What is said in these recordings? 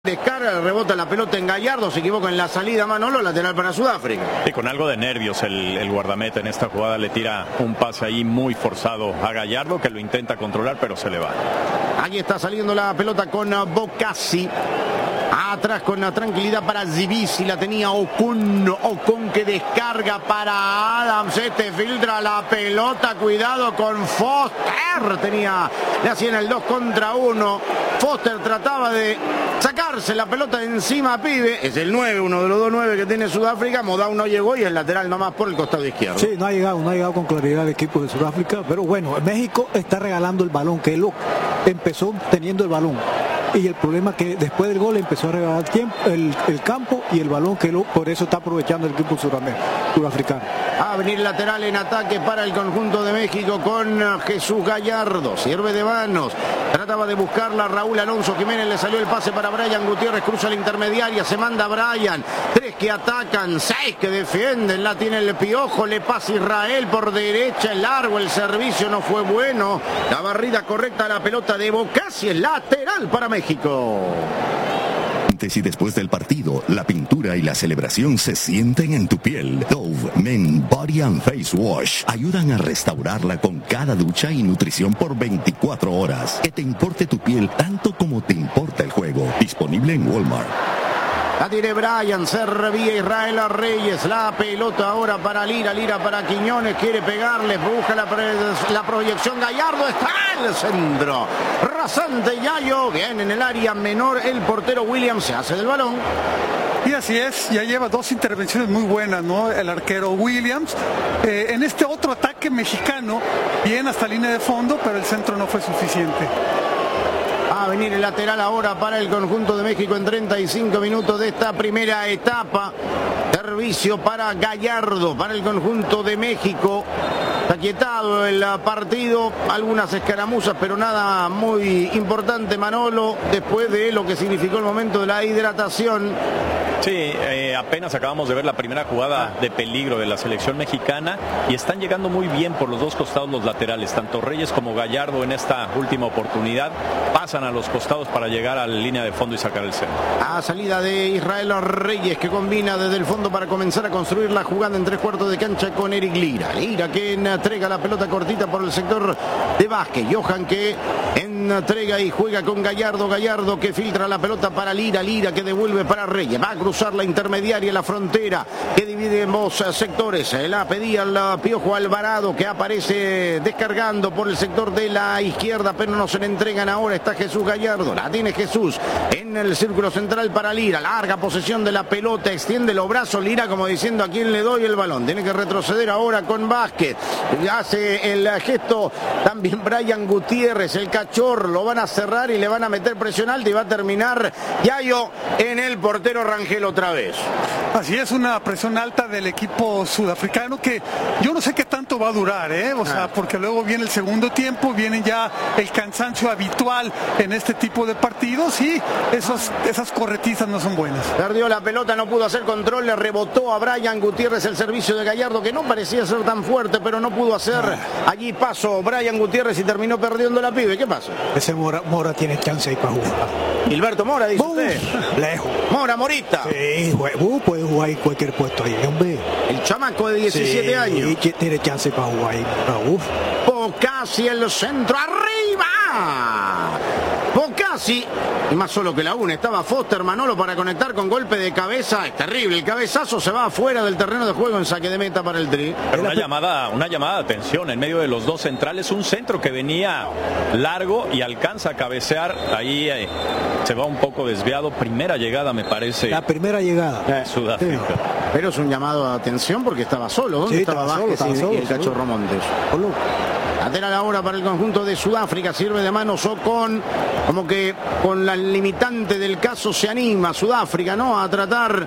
Descarga, rebota la pelota en Gallardo, se equivoca en la salida Manolo, lateral para Sudáfrica. Y con algo de nervios el guardameta en esta jugada le tira un pase ahí muy forzado a Gallardo, que lo intenta controlar pero se le va. Aquí está saliendo la pelota con Bocassi. Atrás con la tranquilidad para Zibisi, la tenía Ocun que descarga para Adams, filtra la pelota, cuidado con Foster, le hacían el 2 contra 1, Foster trataba de sacarse la pelota de encima, pibe, es el 9, uno de los 2 9 que tiene Sudáfrica. Modau no llegó y el lateral nomás por el costado izquierdo. Sí, no ha llegado con claridad el equipo de Sudáfrica, pero bueno, México está regalando el balón, que él empezó teniendo el balón. Y el problema es que después del gol empezó a regalar el campo y el balón, que por eso está aprovechando el equipo surafricano. A venir lateral en ataque para el conjunto de México con Jesús Gallardo. Sirve de manos. Trataba de buscarla Raúl Alonso Jiménez. Le salió el pase para Brian Gutiérrez. Cruza la intermediaria. Se manda Brian. 3 que atacan. 6 que defienden. La tiene el Piojo. Le pasa Israel por derecha. El largo. El servicio no fue bueno. La barrida correcta a la pelota de Bocassi. Es lateral para México. Antes y después del partido, la pintura y la celebración se sienten en tu piel. Dove Men Body and Face Wash ayudan a restaurarla con cada ducha y nutrición por 24 horas. Que te importe tu piel tanto como te importa el juego. Disponible en Walmart. La tiene Brian, se revía Israel a Reyes, la pelota ahora para Lira para Quiñones, quiere pegarle, busca la proyección, Gallardo está en el centro, rasante Yayo, bien en el área menor, el portero Williams se hace del balón. Y así es, ya lleva 2 intervenciones muy buenas, ¿no? El arquero Williams. En este otro ataque mexicano, bien hasta línea de fondo, pero el centro no fue suficiente. A venir el lateral ahora para el conjunto de México en 35 minutos de esta primera etapa. Servicio para Gallardo, para el conjunto de México. Está quietado el partido, algunas escaramuzas, pero nada muy importante, Manolo, después de lo que significó el momento de la hidratación. Sí, apenas acabamos de ver la primera jugada de peligro de la selección mexicana y están llegando muy bien por los 2 costados los laterales, tanto Reyes como Gallardo en esta última oportunidad pasan a los costados para llegar a la línea de fondo y sacar el centro. A salida de Israel Reyes, que combina desde el fondo para comenzar a construir la jugada en 3/4 de cancha con Eric Lira. Lira que entrega la pelota cortita por el sector de Vázquez. Johan que entrega y juega con Gallardo. Gallardo que filtra la pelota para Lira. Lira que devuelve para Reyes. Va a cruzar la intermediaria, la frontera que divide en 2 sectores. La pedía el Piojo Alvarado, que aparece descargando por el sector de la izquierda, pero no se le entregan ahora. Está Jesús Gallardo. La tiene Jesús en el círculo central para Lira. Larga posesión de la pelota. Extiende los brazos Lira como diciendo a quién le doy el balón. Tiene que retroceder ahora con Vázquez. Hace el gesto también Brian Gutiérrez, el cachorro. Lo van a cerrar y le van a meter presión alta y va a terminar Yayo en el portero Rangel otra vez. Así es, una presión alta del equipo sudafricano que yo no sé qué tanto va a durar, o sea, porque luego viene el segundo tiempo, viene ya el cansancio habitual en este tipo de partidos y esas corretizas no son buenas. Perdió la pelota, no pudo hacer control, le rebotó a Brian Gutiérrez el servicio de Gallardo, que no parecía ser tan fuerte, pero no pudo hacer allí paso Brian Gutiérrez y terminó perdiendo la pibe. ¿Qué pasó? Ese Mora tiene chance ahí para jugar. Gilberto Mora, dice usted. Lejos. Morita. Sí, puede jugar en cualquier puesto ahí, hombre. El chamaco de 17 años. Sí, tiene chance para jugar ahí. Bocassi el centro, arriba. Bocassi, y más solo que la una, estaba Foster Manolo para conectar con golpe de cabeza. Es terrible, el cabezazo se va afuera del terreno de juego en saque de meta para el Tri. Pero una llamada de atención en medio de los 2 centrales, un centro que venía largo y alcanza a cabecear, ahí se va un poco desviado, primera llegada me parece. La primera llegada. Sudáfrica. Sí. Pero es un llamado de atención porque estaba solo. ¿Dónde estaba Vázquez y el cachorro Montes? Lateral ahora para el conjunto de Sudáfrica, sirve de manos Ocon, como que con la limitante del caso se anima Sudáfrica, ¿no?, a tratar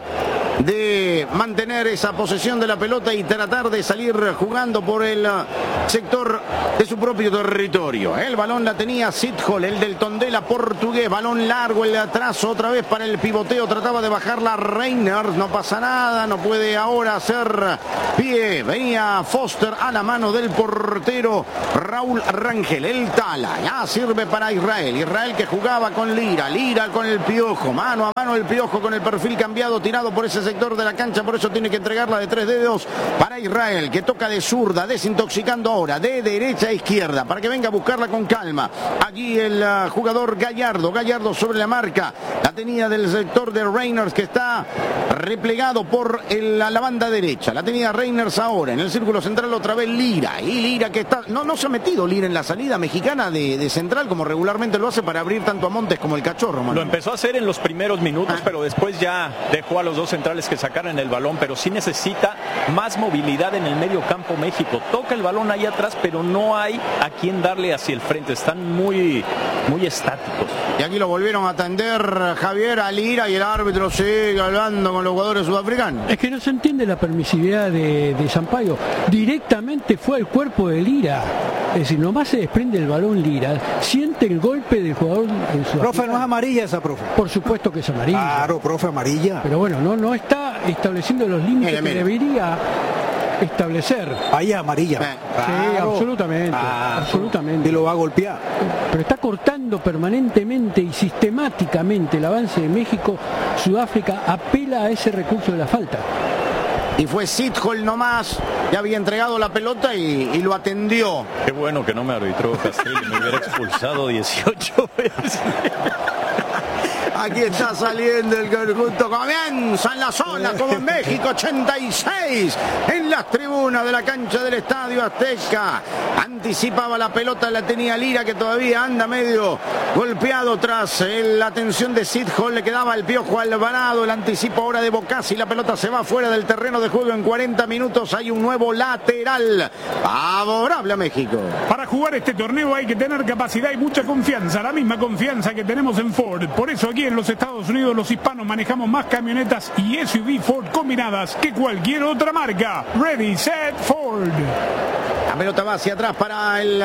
de mantener esa posesión de la pelota y tratar de salir jugando por el sector de su propio territorio. El balón la tenía Sithole, el del Tondela portugués, balón largo, el de atrás otra vez para el pivoteo, trataba de bajarla Reiners, no pasa nada, no puede ahora hacer pie, venía Foster a la mano del portero Raúl Rangel, el Tala, ya sirve para Israel. Israel que jugaba con Lira, Lira con el Piojo, mano a mano el Piojo con el perfil cambiado, tirado por ese sector de la cancha, por eso tiene que entregarla de 3 dedos para Israel, que toca de zurda, desintoxicando ahora, de derecha a izquierda, para que venga a buscarla con calma. Allí el jugador Gallardo sobre la marca, la tenía del sector de Reiners, que está replegado por la banda derecha, la tenía Reiners ahora, en el círculo central otra vez Lira, y Lira que está, no se ha metido Lira en la salida mexicana de central, como regularmente lo hace para abrir tanto a Montes como el Cachorro, Manuel. Lo empezó a hacer en los primeros minutos, pero después ya dejó a los dos centrales que sacaran el balón, pero sí necesita más movilidad en el medio campo México. Toca el balón ahí atrás, pero no hay a quien darle hacia el frente, están muy estáticos. Y aquí lo volvieron a atender, Javier, a Lira, y el árbitro sigue hablando con los jugadores sudafricanos. Es que no se entiende la permisividad de Sampaio. Directamente fue al cuerpo de Lira. Es decir, nomás se desprende el balón Lira, siente el golpe del jugador en su. Profe, no es amarilla esa, profe. Por supuesto que es amarilla. Claro, profe, amarilla. Pero bueno, no está estableciendo los límites que debería establecer. Ahí es amarilla. Sí, absolutamente. Absolutamente. Y lo va a golpear. Pero está cortando permanentemente y sistemáticamente el avance de México. Sudáfrica apela a ese recurso de la falta. Y fue Sithol nomás, ya había entregado la pelota y lo atendió. Qué bueno que no me arbitró Castelli, me hubiera expulsado 18 veces. Aquí está saliendo el conjunto, comienza en la zona como en México, 86 en las tribunas de la cancha del Estadio Azteca. Anticipaba la pelota, la tenía Lira, que todavía anda medio golpeado tras la atención de Sithol. Le quedaba el Piojo Alvarado, el anticipo ahora de Bocassi, la pelota se va fuera del terreno de juego en 40 minutos. Hay un nuevo lateral favorable a México. Para jugar este torneo hay que tener capacidad y mucha confianza, la misma confianza que tenemos en Ford. Por eso aquí en los Estados Unidos los hispanos manejamos más camionetas y SUV Ford combinadas que cualquier otra marca. Ready, set, Ford. La pelota va hacia atrás para el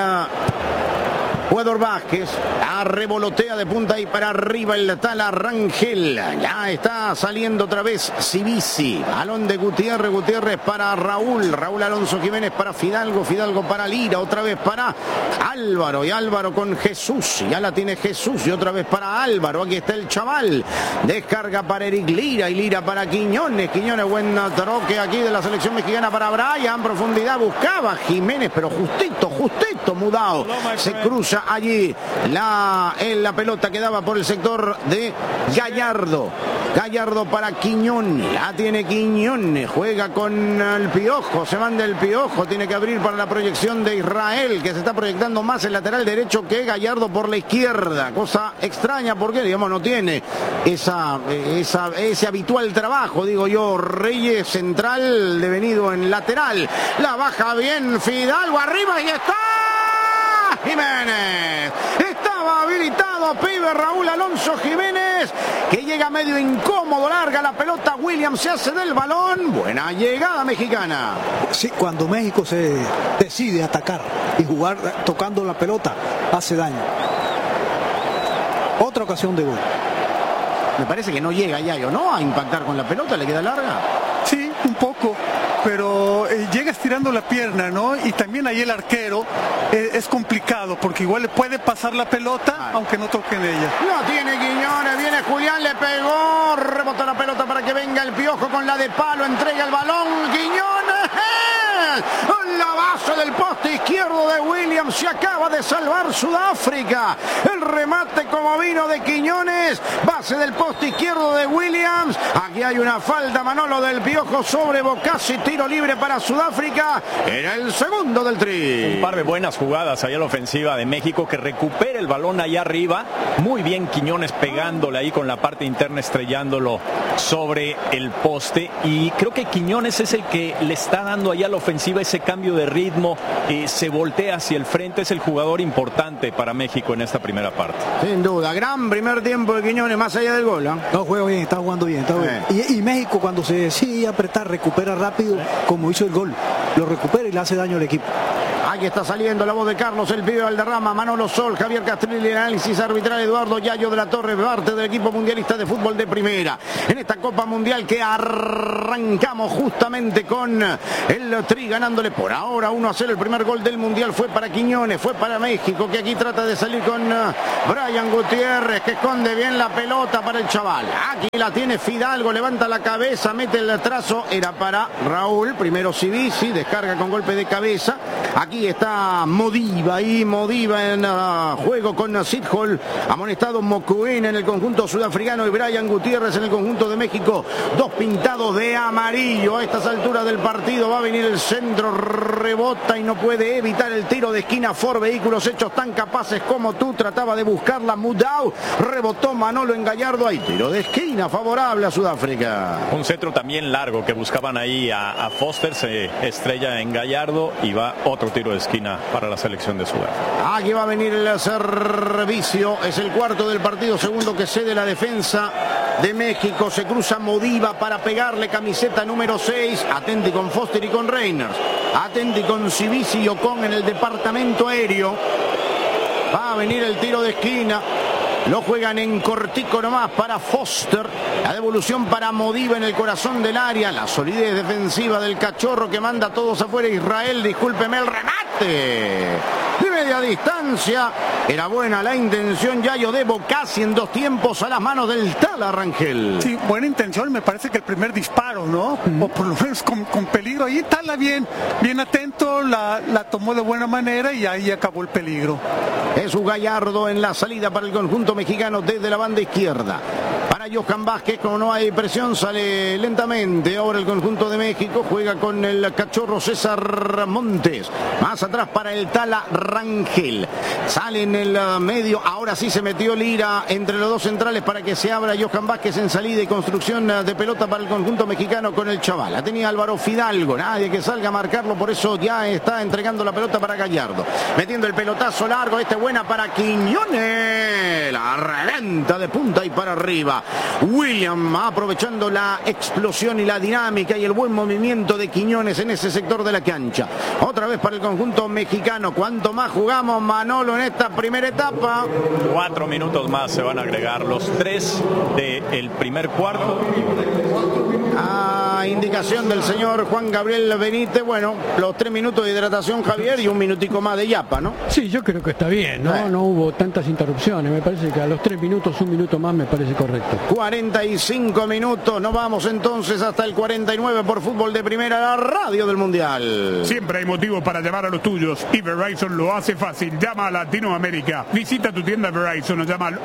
jugador Vázquez, la revolotea de punta y para arriba el Tala Rangel. Ya está saliendo otra vez Cibisi. Balón de Gutiérrez para Raúl Alonso Jiménez para Fidalgo para Lira, otra vez para Álvaro, y Álvaro con Jesús. Ya la tiene Jesús y otra vez para Álvaro. Aquí está el chaval. Descarga para Eric Lira y Lira para Quiñones. Buen troque aquí de la selección mexicana para Brian. Profundidad buscaba Jiménez, pero justito mudado. Se cruza allí la pelota que daba por el sector de Gallardo para Quiñones, la tiene Quiñones, juega con el Piojo, se manda el Piojo, tiene que abrir para la proyección de Israel, que se está proyectando más el lateral derecho que Gallardo por la izquierda, cosa extraña porque digamos no tiene ese habitual trabajo, digo yo. Reyes central devenido en lateral, la baja bien Fidalgo arriba y está Jiménez. Estaba habilitado pibe Raúl Alonso Jiménez, que llega medio incómodo, larga la pelota, Williams se hace del balón. Buena llegada mexicana. Sí, cuando México se decide atacar y jugar tocando la pelota, hace daño. Otra ocasión de gol. Me parece que no llega Yayo, ¿no? A impactar con la pelota, le queda larga. Sí, un poco, pero llega estirando la pierna, ¿no? Y también ahí el arquero es complicado, porque igual le puede pasar la pelota, aunque no toque en ella. Lo tiene Quiñones, viene Julián, le pegó, rebotó la pelota para que venga el Piojo con la de palo, entrega el balón, Quiñones, la base del poste izquierdo de Williams, se acaba de salvar Sudáfrica. El remate como vino de Quiñones, base del poste izquierdo de Williams. Aquí hay una falta, Manolo, del Piojo sobre Bocassi, tiro libre para Sudáfrica. Era el segundo del tri. Un par de buenas jugadas allá en la ofensiva de México, que recupera el balón allá arriba. Muy bien Quiñones pegándole ahí con la parte interna, estrellándolo sobre el poste. Y creo que Quiñones es el que le está dando allá a la ofensiva ese cambio de ritmo. Se voltea hacia el frente, es el jugador importante para México en esta primera parte. Sin duda, gran primer tiempo de Quiñones, más allá del gol, ¿eh? No, juega bien, está jugando bien, está bien. Y México, cuando se decide apretar, recupera rápido, como hizo el gol. Lo recupera y le hace daño al equipo. Ahí está saliendo la voz de Carlos, el pibe Valderrama, Manolo Sol, Javier Castrilli, el análisis arbitral Eduardo Yayo de la Torre, parte del equipo mundialista de fútbol de primera. En esta Copa Mundial que arrancamos justamente con el Tri ganándole por ahora 1-0. El primer gol del Mundial fue para Quiñones, fue para México, que aquí trata de salir con Brian Gutiérrez, que esconde bien la pelota para el chaval. Aquí la tiene Fidalgo, levanta la cabeza, mete el trazo, era para Raúl, primero Civisi, descarga con golpe de cabeza. Aquí está Modiva en juego con Sidhol, amonestado Mokuena en el conjunto sudafricano y Brian Gutiérrez en el conjunto de México, dos pintados de amarillo. A estas alturas del partido va a venir el centro, rebota y no puede evitar el tiro de esquina. Ford Vehículos, hechos tan capaces como tú, trataba de buscarla Mudau, rebotó Manolo en Gallardo, hay tiro de esquina favorable a Sudáfrica. Un centro también largo que buscaban ahí a Foster, se estrella en Gallardo y va otro tiro de esquina para la selección de Sudáfrica. Aquí va a venir el servicio, es el cuarto del partido, segundo que cede la defensa de México. Se cruza Modiva para pegarle, camiseta número 6, atenti con Foster y con Reyners, atenti con Civisi y Ocon en el departamento aéreo. Va a venir el tiro de esquina. Lo juegan en cortico nomás para Foster. La devolución para Modiva en el corazón del área. La solidez defensiva del cachorro que manda a todos afuera. Israel, discúlpeme el remate de media distancia. Era buena la intención, Yayo, de Bocassi en dos tiempos a las manos del Tala Rangel. Sí, buena intención, me parece que el primer disparo, ¿no? O por lo menos con peligro. Ahí Tala bien atento, la tomó de buena manera y ahí acabó el peligro. Jesús Gallardo en la salida para el conjunto mexicano desde la banda izquierda. Para Johan Vázquez, como no hay presión, sale lentamente. Ahora el conjunto de México juega con el cachorro César Montes. Más atrás para el Tala Rangel. Sale en el medio. Ahora sí se metió Lira entre los dos centrales para que se abra Johan Vázquez en salida y construcción de pelota para el conjunto mexicano con el chaval. La tenía Álvaro Fidalgo. Nadie que salga a marcarlo, por eso ya está entregando la pelota para Gallardo. Metiendo el pelotazo largo. Buena para Quiñones. La reventa de punta y para arriba. William aprovechando la explosión y la dinámica y el buen movimiento de Quiñones en ese sector de la cancha. Otra vez para el conjunto mexicano. ¿Cuánto más jugamos, Manolo, en esta primera etapa? 4 minutos más se van a agregar, los 3 del primer cuarto. Indicación del señor Juan Gabriel Benítez. Bueno, los 3 minutos de hidratación, Javier, y un minutico más de yapa, ¿no? Sí, yo creo que está bien, ¿no? No hubo tantas interrupciones. Me parece que a los 3 minutos, un minuto más me parece correcto. 45 minutos. Nos vamos entonces hasta el 49 por Fútbol de Primera, la radio del Mundial. Siempre hay motivos para llamar a los tuyos y Verizon lo hace fácil. Llama a Latinoamérica. Visita tu tienda Verizon o llama al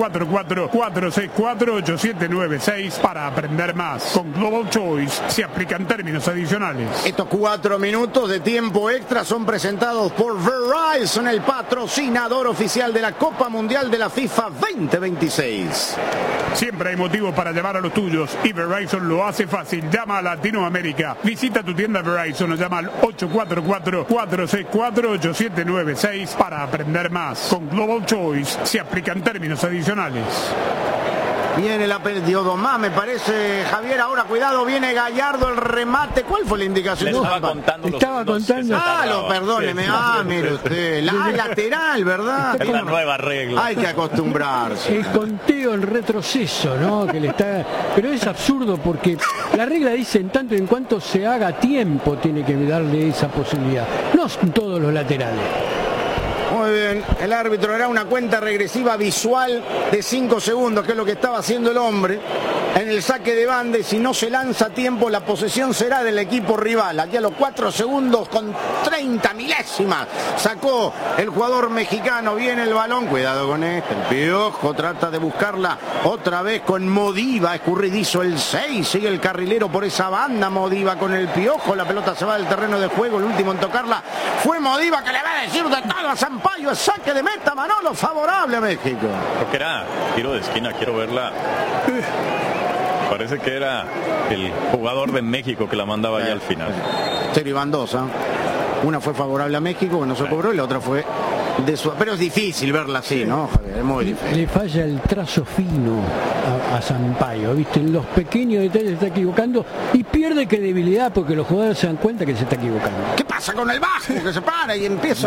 844-464-8796 para aprender más. Con Global Choice se aplican términos adicionales. Estos 4 minutos de tiempo extra son presentados por Verizon, el patrocinador oficial de la Copa Mundial de la FIFA 2026. Siempre hay motivos para llamar a los tuyos y Verizon lo hace fácil. Llama a Latinoamérica. Visita tu tienda Verizon o llama al 844-464-8796 para aprender más. Con Global Choice se aplican términos adicionales. Viene la Diodoma, me parece, Javier. Ahora cuidado, viene Gallardo, el remate. ¿Cuál fue la indicación? Estaba contando. Perdóneme. Mire usted. La lateral, ¿verdad? Es la nueva regla. Hay que acostumbrarse. El conteo en retroceso, ¿no? Pero es absurdo porque la regla dice en tanto y en cuanto se haga tiempo tiene que darle esa posibilidad. No son todos los laterales. Muy bien, el árbitro hará una cuenta regresiva visual de 5 segundos, que es lo que estaba haciendo el hombre en el saque de banda, y si no se lanza a tiempo, la posesión será del equipo rival. Aquí a los 4 segundos con 30 milésimas sacó el jugador mexicano. Viene el balón, cuidado con el Piojo trata de buscarla otra vez con Modiva, escurridizo el 6, sigue el carrilero por esa banda, Modiva con el Piojo, la pelota se va del terreno de juego, el último en tocarla fue Modiva, que le va a decir de todo a Sampaio, el saque de meta, Manolo, favorable a México. Creo que era tiro de esquina, quiero verla. Parece que era el jugador de México que la mandaba ya al final. Serio, iban dos, ¿eh? Una fue favorable a México, que no se cobró, y la otra fue de su... Pero es difícil verla así, ¿no, Javier? Es muy difícil. Le falla el trazo fino a Sampaio, ¿viste? En los pequeños detalles se está equivocando y pierde credibilidad porque los jugadores se dan cuenta que se está equivocando. ¿Qué pasa con el Vasco? Que se para y empieza...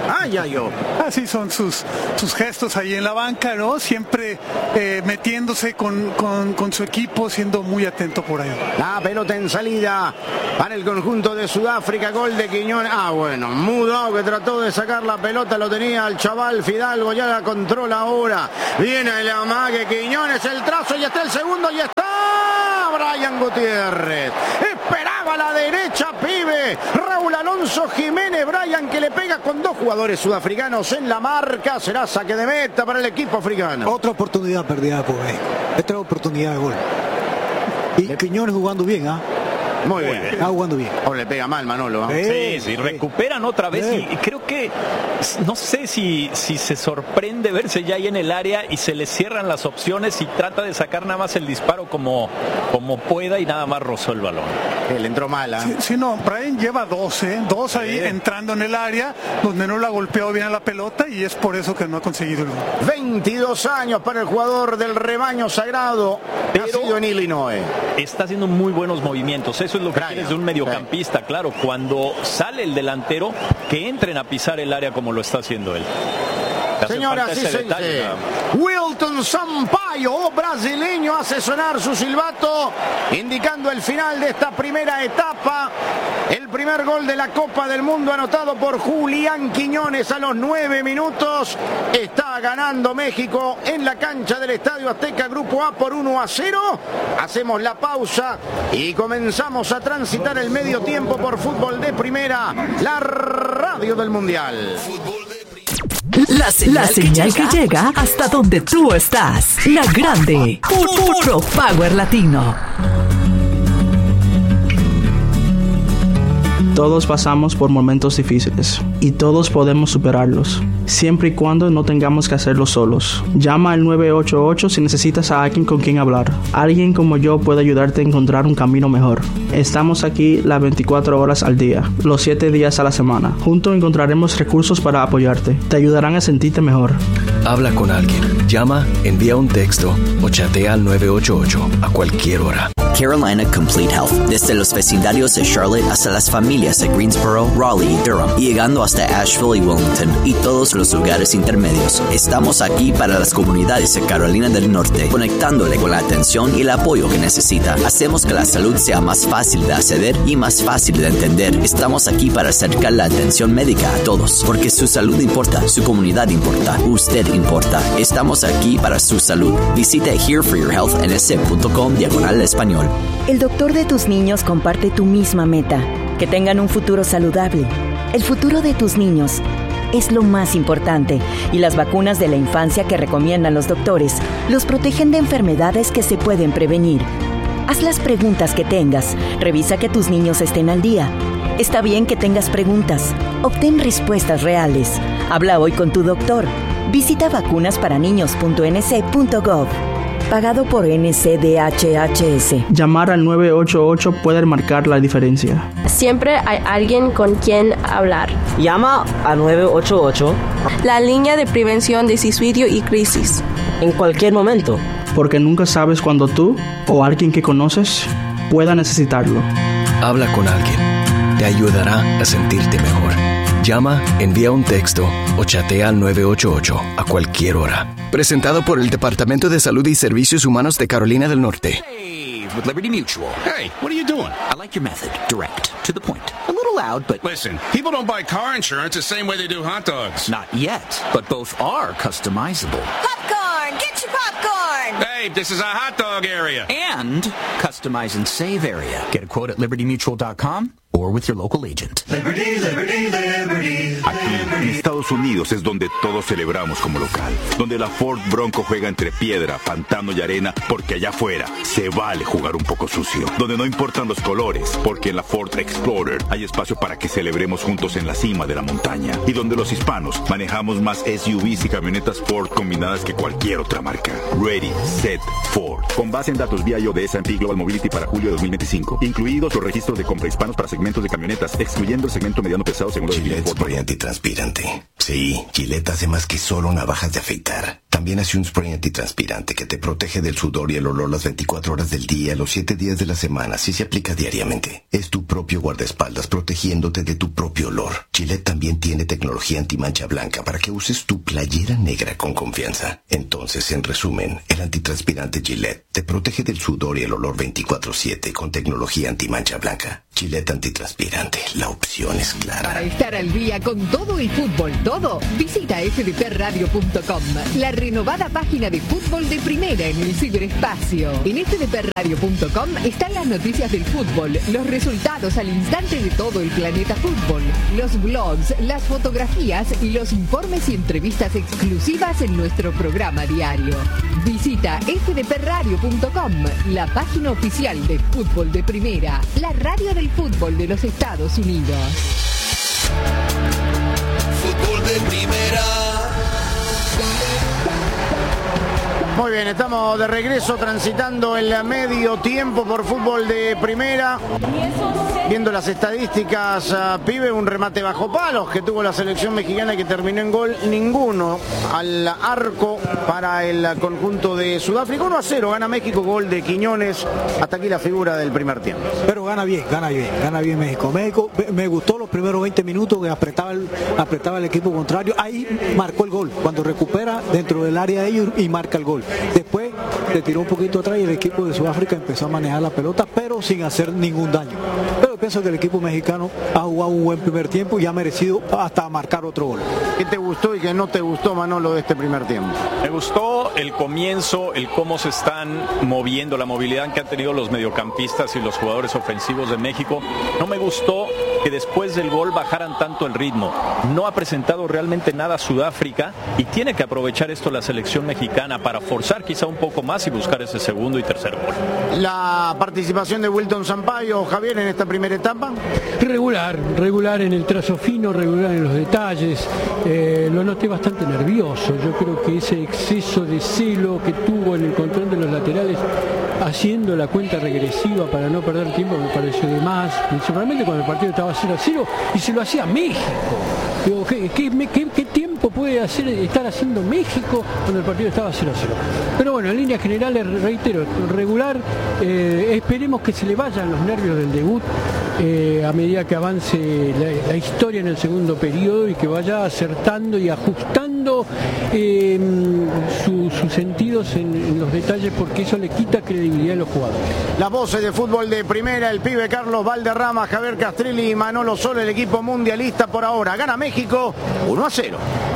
Así son sus gestos ahí en la banca, ¿no? Siempre metiéndose con su equipo, siendo muy atento por ahí. La pelota en salida para el conjunto de Sudáfrica, gol de Quiñones. Mudo que trató de sacar la pelota, lo tenía el chaval Fidalgo, ya la controla ahora. Viene el amague Quiñones, el trazo y está el segundo y está Brian Gutiérrez. Esperaba la derecha, pibe. Raúl Alonso Jiménez, Brian que le pega con dos jugadores sudafricanos en la marca. Será saque de meta para el equipo africano. Otra oportunidad perdida por ahí. Esta oportunidad de gol. Y Quiñones jugando bien, Muy bien. Está jugando bien. Le pega mal Manolo. Sí, recuperan otra vez y creo que no sé si se sorprende verse ya ahí en el área y se le cierran las opciones y trata de sacar nada más el disparo como pueda y nada más rozó el balón. Le entró mala. Sí, no, Brian lleva dos ahí entrando en el área donde no la ha golpeado bien a la pelota y es por eso que no ha conseguido el gol. 22 años para el jugador del rebaño sagrado, nacido en Illinois. Está haciendo muy buenos movimientos. Eso es lo que quieres de un mediocampista, claro. Cuando sale el delantero, que entren a pisar el área como lo está haciendo él. Señoras y señores, Wilton Sampaio, brasileño, hace sonar su silbato, indicando el final de esta primera etapa. El primer gol de la Copa del Mundo anotado por Julián Quiñones a los 9 minutos. Está ganando México en la cancha del Estadio Azteca, Grupo A por 1-0. Hacemos la pausa y comenzamos a transitar el medio tiempo por Fútbol de Primera, la radio del Mundial. La señal que llega hasta donde tú estás. La grande. Puro Power Latino. Todos pasamos por momentos difíciles y todos podemos superarlos, siempre y cuando no tengamos que hacerlo solos. Llama al 988 si necesitas a alguien con quien hablar. Alguien como yo puede ayudarte a encontrar un camino mejor. Estamos aquí las 24 horas al día, los 7 días a la semana. Juntos encontraremos recursos para apoyarte. Te ayudarán a sentirte mejor. Habla con alguien. Llama, envía un texto o chatea al 988 a cualquier hora. Carolina Complete Health, desde los vecindarios de Charlotte hasta las familias de Greensboro, Raleigh y Durham, y llegando hasta Asheville y Wilmington y todos los lugares intermedios. Estamos aquí para las comunidades de Carolina del Norte, conectándole con la atención y el apoyo que necesita. Hacemos que la salud sea más fácil de acceder y más fácil de entender. Estamos aquí para acercar la atención médica a todos, porque su salud importa, su comunidad importa, usted importa. Estamos aquí para su salud. Visite hereforyourhealthns.com/español. El doctor de tus niños comparte tu misma meta, que tengan un futuro saludable. El futuro de tus niños es lo más importante y las vacunas de la infancia que recomiendan los doctores los protegen de enfermedades que se pueden prevenir. Haz las preguntas que tengas, revisa que tus niños estén al día. Está bien que tengas preguntas, obtén respuestas reales. Habla hoy con tu doctor. Visita vacunasparaniños.nc.gov. Pagado por NCDHHS. Llamar al 988 puede marcar la diferencia. Siempre hay alguien con quien hablar. Llama al 988. La línea de prevención de suicidio y crisis. En cualquier momento. Porque nunca sabes cuándo tú o alguien que conoces pueda necesitarlo. Habla con alguien. Te ayudará a sentirte mejor. Llama, envía un texto o chatea al 988 a cualquier hora. Presentado por el Departamento de Salud y Servicios Humanos de Carolina del Norte. Hey, with Liberty Mutual. Hey, what are you doing? I like your method. Direct, to the point. A little loud, but... Listen, people don't buy car insurance the same way they do hot dogs. Not yet, but both are customizable. Popcorn! Get your popcorn! Hey, this is a hot dog area. And customize and save area. Get a quote at libertymutual.com or with your local agent. Liberty, liberty, liberty. Aquí, en Estados Unidos, es donde todos celebramos como local. Donde la Ford Bronco juega entre piedra, pantano y arena, porque allá afuera se vale jugar un poco sucio. Donde no importan los colores, porque en la Ford Explorer hay espacio para que celebremos juntos en la cima de la montaña. Y donde los hispanos manejamos más SUVs y camionetas Ford combinadas que cualquier otra marca. Ready, Set, Ford. Con base en datos vía de S&P Global Mobility para julio de 2025. Incluidos los registros de compra hispanos para segmentos de camionetas, excluyendo el segmento mediano pesado según los Gillette Spray Antitranspirante. Sí, Gillette hace más que solo navajas de afeitar. También hace un spray antitranspirante que te protege del sudor y el olor las 24 horas del día, los 7 días de la semana, si se aplica diariamente. Es tu propio guardaespaldas protegiéndote de tu propio olor. Gillette también tiene tecnología antimancha blanca para que uses tu playera negra con confianza. Entonces, en resumen, el antitranspirante Gillette te protege del sudor y el olor 24/7 con tecnología antimancha blanca. Gillette antitranspirante, la opción es clara. Para estar al día con todo el fútbol, visita fdpradio.com, la renovada página de fútbol de primera en el ciberespacio. En fdpradio.com están las noticias del fútbol, los resultados al instante de todo el planeta fútbol, los blogs, las fotografías y los informes y entrevistas exclusivas en nuestro programa diario. Visita fdpradio.com, la página oficial de fútbol de primera, la radio del fútbol de los Estados Unidos. Fútbol de primera. Muy bien, estamos de regreso transitando el medio tiempo por fútbol de primera. Viendo las estadísticas, pibe, un remate bajo palos que tuvo la selección mexicana que terminó en gol ninguno al arco para el conjunto de Sudáfrica. 1-0, gana México, gol de Quiñones. Hasta aquí la figura del primer tiempo. Pero gana bien México. México me gustó los primeros 20 minutos que apretaba el equipo contrario. Ahí marcó el gol, cuando recupera dentro del área de ellos y marca el gol. Después le tiró un poquito atrás y el equipo de Sudáfrica empezó a manejar la pelota, pero sin hacer ningún daño. Pero pienso que el equipo mexicano ha jugado un buen primer tiempo y ha merecido hasta marcar otro gol. ¿Qué te gustó y qué no te gustó, Manolo, de este primer tiempo? Me gustó el comienzo, el cómo se están moviendo, la movilidad que han tenido los mediocampistas y los jugadores ofensivos de México. No me gustó que después del gol bajaran tanto el ritmo. No ha presentado realmente nada Sudáfrica y tiene que aprovechar esto la selección mexicana para forzar quizá un poco más y buscar ese segundo y tercer gol. La participación de Wilton Sampaio, Javier, en esta primera etapa. Regular en el trazo fino, regular en los detalles. Lo noté bastante nervioso. Yo creo que ese exceso de celo que tuvo en el control de los laterales, haciendo la cuenta regresiva para no perder tiempo, me pareció de más, principalmente cuando el partido estaba 0-0 y se lo hacía México. Digo, ¿qué tiempo puede estar haciendo México cuando el partido estaba 0-0? Pero bueno, en líneas generales, reitero, regular. Esperemos que se le vayan los nervios del debut a medida que avance la historia en el segundo periodo y que vaya acertando y ajustando sus sentidos en los detalles, porque eso le quita credibilidad a los jugadores. Las voces de fútbol de primera, el pibe Carlos Valderrama, Javier Castrilli y Manolo Sol, el equipo mundialista por ahora. Gana México 1-0.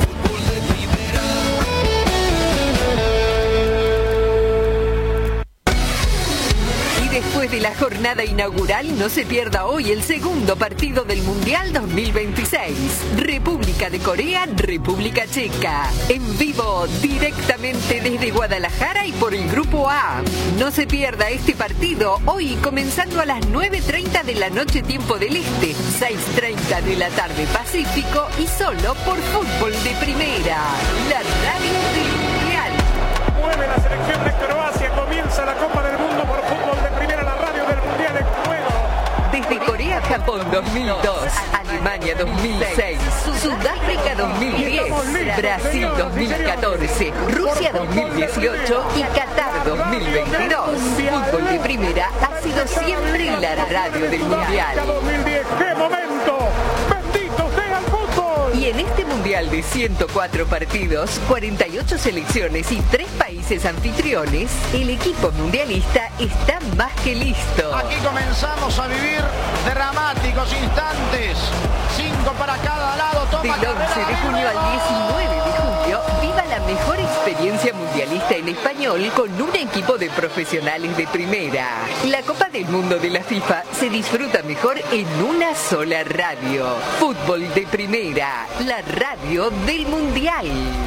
Después de la jornada inaugural, no se pierda hoy el segundo partido del Mundial 2026. República de Corea, República Checa. En vivo, directamente desde Guadalajara y por el Grupo A. No se pierda este partido hoy, comenzando a las 9:30 de la noche, tiempo del Este, 6:30 de la tarde Pacífico, y solo por Fútbol de Primera, la radio del Mundial. Mueve la selección de Croacia, comienza la Copa del Mundo por Fútbol de Primera, la radio del Mundial en juego. Desde Corea, Japón 2002, Alemania 2006, Sudáfrica 2010, Brasil 2014, Rusia 2018 y Qatar 2022. Fútbol de Primera ha sido siempre la radio del Mundial. 2010, ¡qué momento! ¡Bendito sea el fútbol! Y en este Mundial de 104 partidos, 48 selecciones y 3 países anfitriones, el equipo mundialista está más que listo. Aquí comenzamos a vivir dramáticos instantes. 5 para cada lado. Del 11 de junio al 19 de julio, viva la mejor experiencia mundialista en español con un equipo de profesionales de primera. La Copa del Mundo de la FIFA se disfruta mejor en una sola radio. Fútbol de Primera, la radio del Mundial.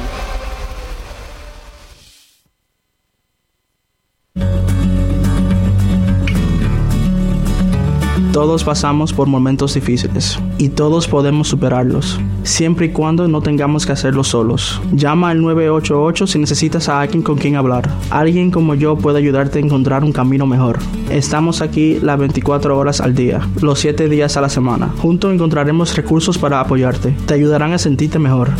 Todos pasamos por momentos difíciles y todos podemos superarlos, siempre y cuando no tengamos que hacerlo solos. Llama al 988 si necesitas a alguien con quien hablar. Alguien como yo puede ayudarte a encontrar un camino mejor. Estamos aquí las 24 horas al día, los 7 días a la semana. Juntos encontraremos recursos para apoyarte. Te ayudarán a sentirte mejor.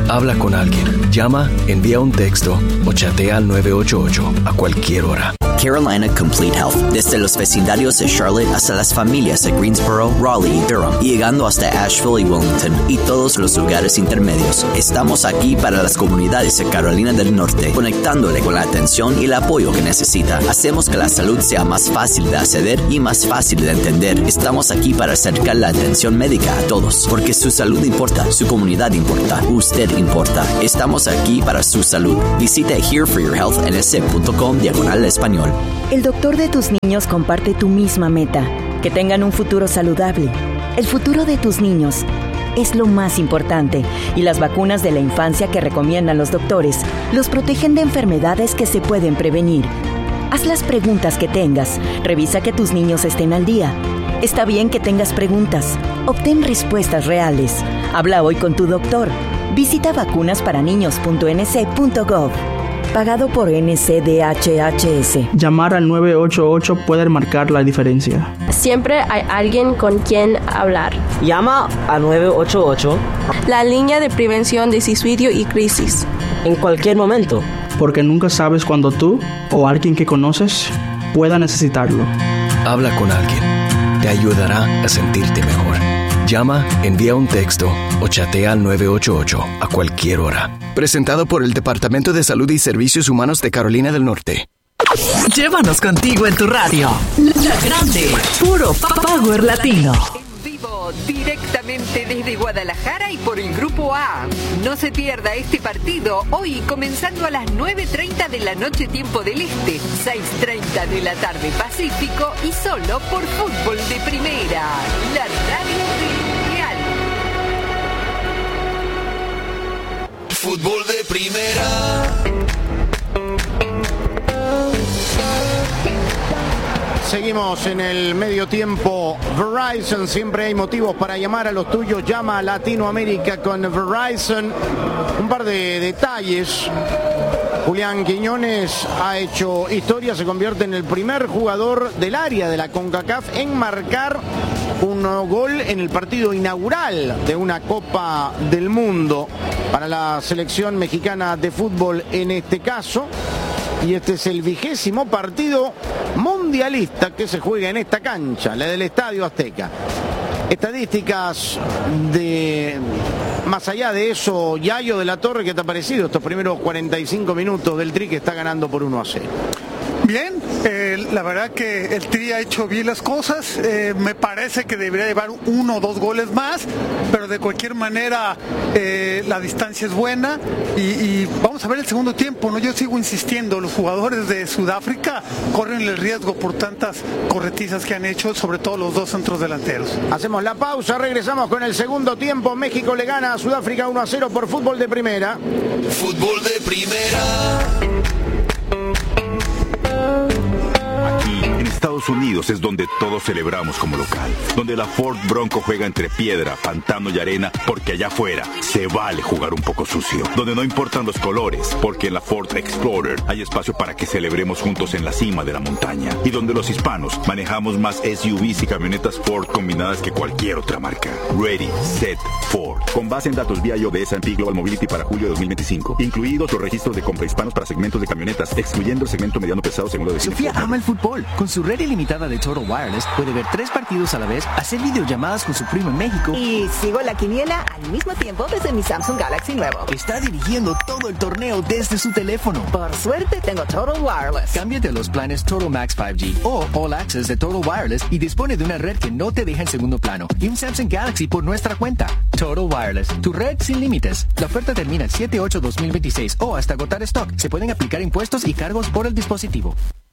Habla con alguien. Llama, envía un texto o chatea al 988 a cualquier hora. Carolina Complete Health, desde los vecindarios de Charlotte hasta las familias de Greensboro, Raleigh y Durham, y llegando hasta Asheville y Wilmington y todos los lugares intermedios. Estamos aquí para las comunidades de Carolina del Norte, conectándole con la atención y el apoyo que necesita. Hacemos que la salud sea más fácil de acceder y más fácil de entender. Estamos aquí para acercar la atención médica a todos, porque su salud importa, su comunidad importa, usted importa. Estamos aquí para su salud. Visite hereforyourhealthns.com/español. El doctor de tus niños comparte tu misma meta, que tengan un futuro saludable. El futuro de tus niños es lo más importante y las vacunas de la infancia que recomiendan los doctores los protegen de enfermedades que se pueden prevenir. Haz las preguntas que tengas, revisa que tus niños estén al día. Está bien que tengas preguntas, obtén respuestas reales. Habla hoy con tu doctor. Visita vacunasparaniños.nc.gov. Pagado por NCDHHS. Llamar al 988 puede marcar la diferencia. Siempre hay alguien con quien hablar. Llama a 988. La línea de prevención de suicidio y crisis. En cualquier momento. Porque nunca sabes cuándo tú o alguien que conoces pueda necesitarlo. Habla con alguien. Te ayudará a sentirte mejor. Llama, envía un texto o chatea al 988 a cualquier hora. Presentado por el Departamento de Salud y Servicios Humanos de Carolina del Norte. Llévanos contigo en tu radio. La Grande, puro Power Latino. En vivo, directamente desde Guadalajara y por el Grupo A. No se pierda este partido hoy comenzando a las 9:30 de la noche tiempo del Este, 6:30 de la tarde Pacífico y solo por Fútbol de Primera, la radio del Mundial. Fútbol de Primera. Seguimos en el medio tiempo. Verizon, siempre hay motivos para llamar a los tuyos. Llama a Latinoamérica con Verizon. Un par de detalles. Julián Quiñones ha hecho historia, se convierte en el primer jugador del área de la CONCACAF en marcar un gol en el partido inaugural de una Copa del Mundo para la selección mexicana de fútbol en este caso. Y este es el 20º partido mundialista que se juega en esta cancha, la del Estadio Azteca. Estadísticas de... Más allá de eso, Yayo de la Torre, ¿qué te ha parecido estos primeros 45 minutos del Tri que está ganando por 1-0? Bien, la verdad que el Tri ha hecho bien las cosas, me parece que debería llevar 1 o 2 goles más, pero de cualquier manera la distancia es buena y vamos a ver el segundo tiempo, ¿no? Yo sigo insistiendo, los jugadores de Sudáfrica corren el riesgo por tantas corretizas que han hecho, sobre todo los dos centros delanteros. Hacemos la pausa, regresamos con el segundo tiempo. México le gana a Sudáfrica 1-0 por Fútbol de Primera. Fútbol de Primera. Aquí, en Estados Unidos, es donde todos celebramos como local. Donde la Ford Bronco juega entre piedra, pantano y arena, porque allá afuera se vale jugar un poco sucio. Donde no importan los colores, porque en la Ford Explorer hay espacio para que celebremos juntos en la cima de la montaña. Y donde los hispanos manejamos más SUVs y camionetas Ford combinadas que cualquier otra marca. Ready, Set, Ford. Con base en datos VIO de S&P Global Mobility para julio de 2025. Incluidos los registros de compra hispanos para segmentos de camionetas, excluyendo el segmento mediano pesado según lo define Sofía ama el fútbol. Con su red ilimitada de Total Wireless puede ver 3 partidos a la vez, hacer videollamadas con su primo en México. Y sigo la quiniela al mismo tiempo desde mi Samsung Galaxy nuevo. Está dirigiendo todo el torneo desde su teléfono. Por suerte tengo Total Wireless. Cámbiate a los planes Total Max 5G o All Access de Total Wireless y dispone de una red que no te deja en segundo plano y un Samsung Galaxy por nuestra cuenta. Total Wireless, tu red sin límites. La oferta termina el 7/8/2026 o hasta agotar stock. Se pueden aplicar impuestos y cargos por el dispositivo.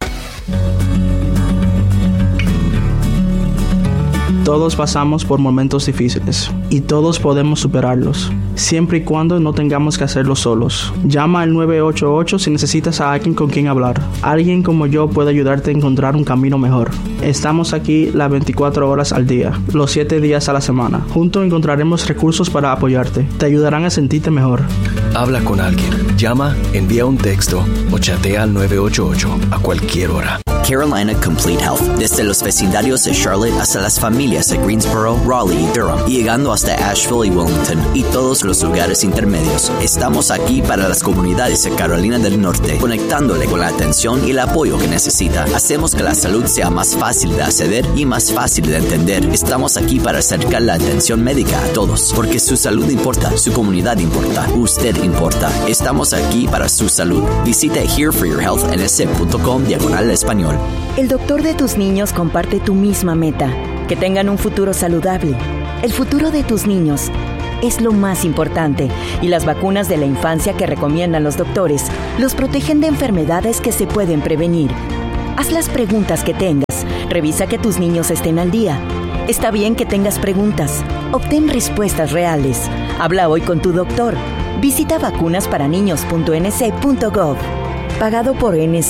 Todos pasamos por momentos difíciles y todos podemos superarlos, siempre y cuando no tengamos que hacerlo solos. Llama al 988 si necesitas a alguien con quien hablar. Alguien como yo puede ayudarte a encontrar un camino mejor. Estamos aquí las 24 horas al día, los 7 días a la semana. Juntos encontraremos recursos para apoyarte. Te ayudarán a sentirte mejor. Habla con alguien. Llama, envía un texto o chatea al 988 a cualquier hora. Carolina Complete Health, desde los vecindarios de Charlotte hasta las familias de Greensboro, Raleigh y Durham, y llegando hasta Asheville y Wilmington y todos los lugares intermedios. Estamos aquí para las comunidades de Carolina del Norte, conectándole con la atención y el apoyo que necesita. Hacemos que la salud sea más fácil de acceder y más fácil de entender. Estamos aquí para acercar la atención médica a todos, porque su salud importa, su comunidad importa, usted importa. Estamos aquí para su salud. Visite hereforyourhealthns.com/español. El doctor de tus niños comparte tu misma meta, que tengan un futuro saludable. El futuro de tus niños es lo más importante, y las vacunas de la infancia que recomiendan los doctores los protegen de enfermedades que se pueden prevenir. Haz las preguntas que tengas. Revisa que tus niños estén al día. Está bien que tengas preguntas. Obtén respuestas reales. Habla hoy con tu doctor. Visita vacunasparaniños.nc.gov. Pagado por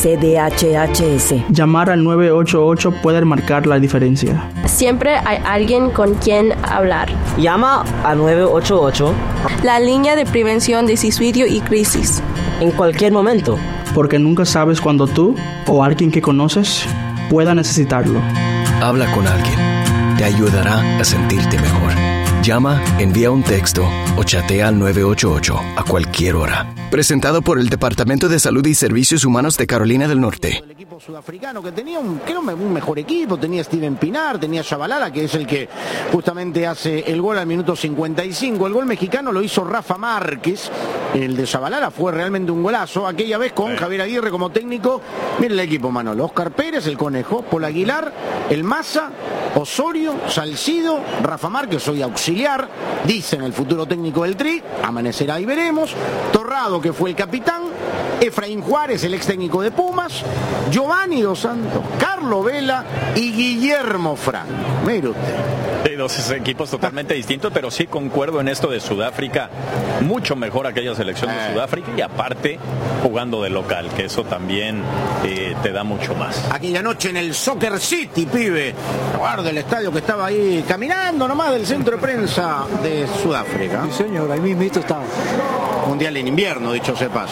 NCDHHS. Llamar al 988 puede marcar la diferencia. Siempre hay alguien con quien hablar. Llama a 988. La línea de prevención de suicidio y crisis. En cualquier momento. Porque nunca sabes cuándo tú o alguien que conoces pueda necesitarlo. Habla con alguien. Te ayudará a sentirte mejor. Llama, envía un texto o chatea al 988 a cualquier hora. Presentado por el Departamento de Salud y Servicios Humanos de Carolina del Norte. El equipo sudafricano que tenía un mejor equipo, tenía Steven Pinar, tenía Shabalala, que es el que justamente hace el gol al minuto 55. El gol mexicano lo hizo Rafa Márquez. El de Shabalala fue realmente un golazo. Aquella vez con Javier Aguirre como técnico. Miren el equipo, Manolo. Oscar Pérez, el Conejo, Paul Aguilar, el Maza, Osorio, Salcido, Rafa Márquez, hoy auxiliar, dicen el futuro técnico del Tri, amanecerá y veremos. Torrado, que fue el capitán, Efraín Juárez, el ex técnico de Pumas, Giovanni Dos Santos, Carlos Vela y Guillermo Franco. Mire usted. Dos equipos totalmente distintos, pero sí concuerdo en esto de Sudáfrica. Mucho mejor aquella selección de Sudáfrica, y aparte jugando de local, que eso también te da mucho más. Aquella noche en el Soccer City, pibe. Guarda el estadio que estaba ahí caminando nomás del centro de prensa de Sudáfrica. Sí, señor, ahí mismito estaba. Mundial en invierno, dicho sea paso.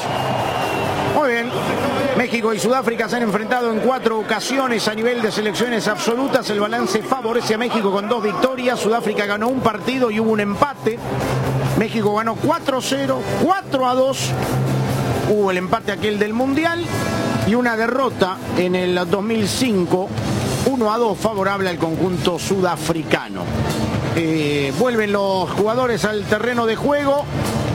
Muy bien. México y Sudáfrica se han enfrentado en 4 ocasiones a nivel de selecciones absolutas. El balance favorece a México con 2 victorias. Sudáfrica ganó un partido y hubo un empate. México ganó 4-0, 4-2. Hubo el empate aquel del Mundial y una derrota en el 2005, 1-2 favorable al conjunto sudafricano. Vuelven los jugadores al terreno de juego.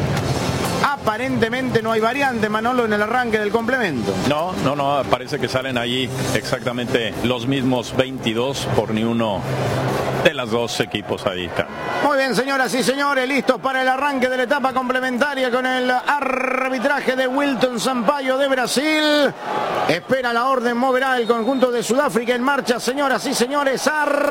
Aparentemente no hay variante, Manolo, en el arranque del complemento. No, parece que salen allí exactamente los mismos 22 por ni uno de los dos equipos ahí está. Muy bien, señoras y señores, listos para el arranque de la etapa complementaria con el arbitraje de Wilton Sampaio de Brasil. Espera la orden, moverá el conjunto de Sudáfrica en marcha, señoras y señores.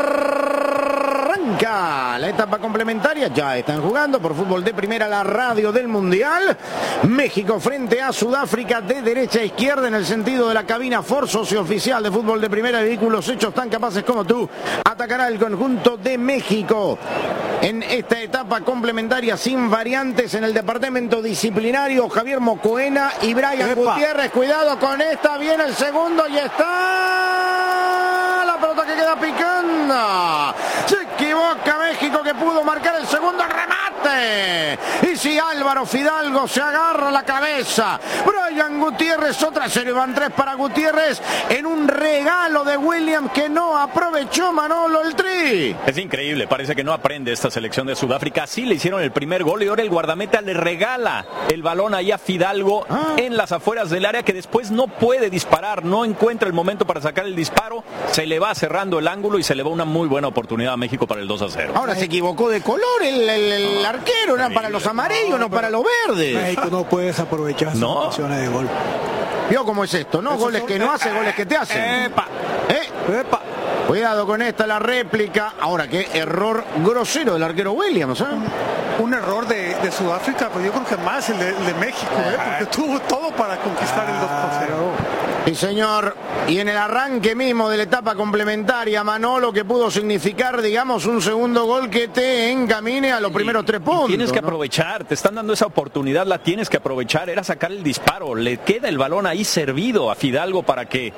Arranca la etapa complementaria, ya están jugando por Fútbol de Primera, la radio del Mundial. México frente a Sudáfrica de derecha a izquierda en el sentido de la cabina Ford, socio oficial de Fútbol de Primera, vehículos hechos tan capaces como tú. Atacará el conjunto de México en esta etapa complementaria sin variantes en el departamento disciplinario. Javier Mocoena y Brian Gutiérrez. Cuidado con esta, viene el segundo y está la pelota que queda picando. Se equivoca México, que pudo marcar el segundo remate. Y si Álvaro Fidalgo se agarra la cabeza, Brian Gutiérrez, otra serie, van 3 para Gutiérrez en un regalo de Williams que no aprovechó, Manolo, el Tri. Es increíble, parece que no aprende esta selección de Sudáfrica. Sí le hicieron el primer gol y ahora el guardameta le regala el balón ahí a Fidalgo en las afueras del área, que después no puede disparar, no encuentra el momento para sacar el disparo, se le va cerrando el ángulo y se le va una muy buena oportunidad a México para el 2-0. Ahora se equivocó de color el arquero, era para los amarillos, no para los verdes. México no puede desaprovechar sus opciones de gol. Vio cómo es esto, ¿no? Goles que no hace, goles que te hacen. ¡Epa! Cuidado con esta, la réplica. Ahora, qué error grosero del arquero Williams, ¿eh? Un error de Sudáfrica, pues yo creo que más el de México, porque tuvo todo para conquistar el 2-0. Sí, señor. Y en el arranque mismo de la etapa complementaria, Manolo, que pudo significar, digamos, un segundo gol que te encamine a los primeros 3 puntos. Tienes que aprovechar, te están dando esa oportunidad, la tienes que aprovechar, era sacar el disparo, le queda el balón ahí servido a Fidalgo para que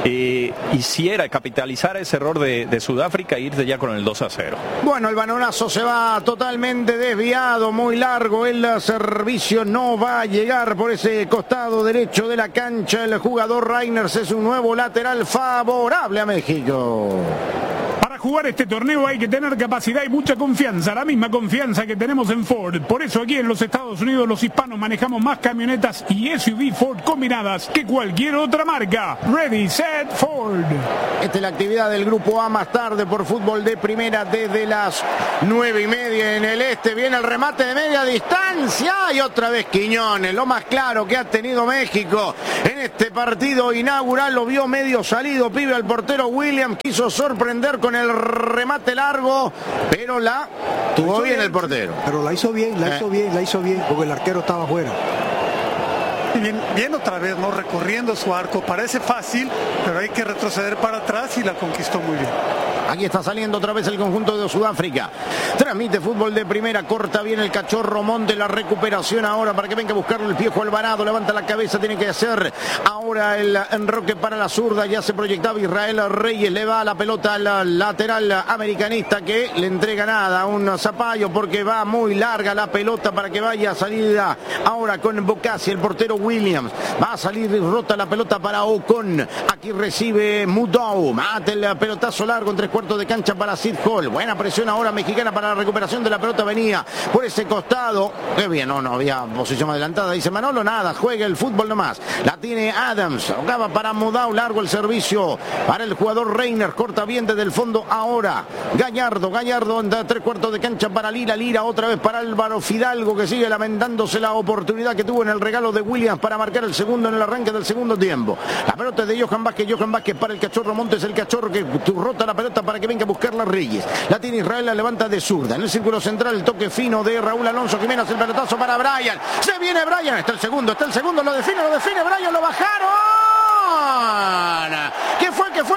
capitalizara ese error de Sudáfrica e irse ya con el 2-0. Bueno, el balonazo se va totalmente desviado, muy largo, el servicio no va a llegar por ese costado derecho de la cancha. El jugador Reiners es un nuevo lateral favorable a México. Para jugar este torneo hay que tener capacidad y mucha confianza, la misma confianza que tenemos en Ford. Por eso aquí en los Estados Unidos los hispanos manejamos más camionetas y SUV Ford combinadas que cualquier otra marca. Ready, set, Ford. Esta es la actividad del Grupo A más tarde por fútbol de primera desde las 9:30 en el este. Viene el remate de media distancia y otra vez Quiñones. Lo más claro que ha tenido México en este partido inaugural, lo vio medio salido, pibe al portero Williams, quiso sorprender con el remate largo, pero la tuvo bien el portero. Pero la hizo bien, porque el arquero estaba afuera. Y bien otra vez, ¿no? Recorriendo su arco, parece fácil, pero hay que retroceder para atrás y la conquistó muy bien. Aquí está saliendo otra vez el conjunto de Sudáfrica. Transmite fútbol de primera, corta bien el Cachorro Monte, la recuperación ahora para que venga a buscarlo el Piojo Alvarado, levanta la cabeza, tiene que hacer ahora el enroque para la zurda, ya se proyectaba Israel Reyes, le va la pelota al lateral americanista que le entrega nada, un zapallo porque va muy larga la pelota para que vaya a salida ahora con Bocassi, el portero Williams, va a salir rota la pelota para Ocon, aquí recibe Mudou, mate el pelotazo largo en 3/4 de cancha para Sid Hall, buena presión ahora mexicana para la recuperación de la pelota, venía por ese costado, qué bien, no había posición adelantada, dice Manolo, nada, juega el fútbol nomás, la tiene Adams, acaba para Mudou, largo el servicio para el jugador Reiner, corta bien desde el fondo ahora, Gallardo en 3/4 de cancha para Lira otra vez para Álvaro Fidalgo que sigue lamentándose la oportunidad que tuvo en el regalo de Williams para marcar el segundo en el arranque del segundo tiempo, la pelota es de Johan Vázquez para el Cachorro Montes, el Cachorro que rota la pelota para que venga a buscarla Reyes, la tiene Israel, la levanta de zurda, en el círculo central el toque fino de Raúl Alonso Jiménez, el pelotazo para Brian, se viene Brian, está el segundo, lo define Brian, lo bajaron, ¿qué fue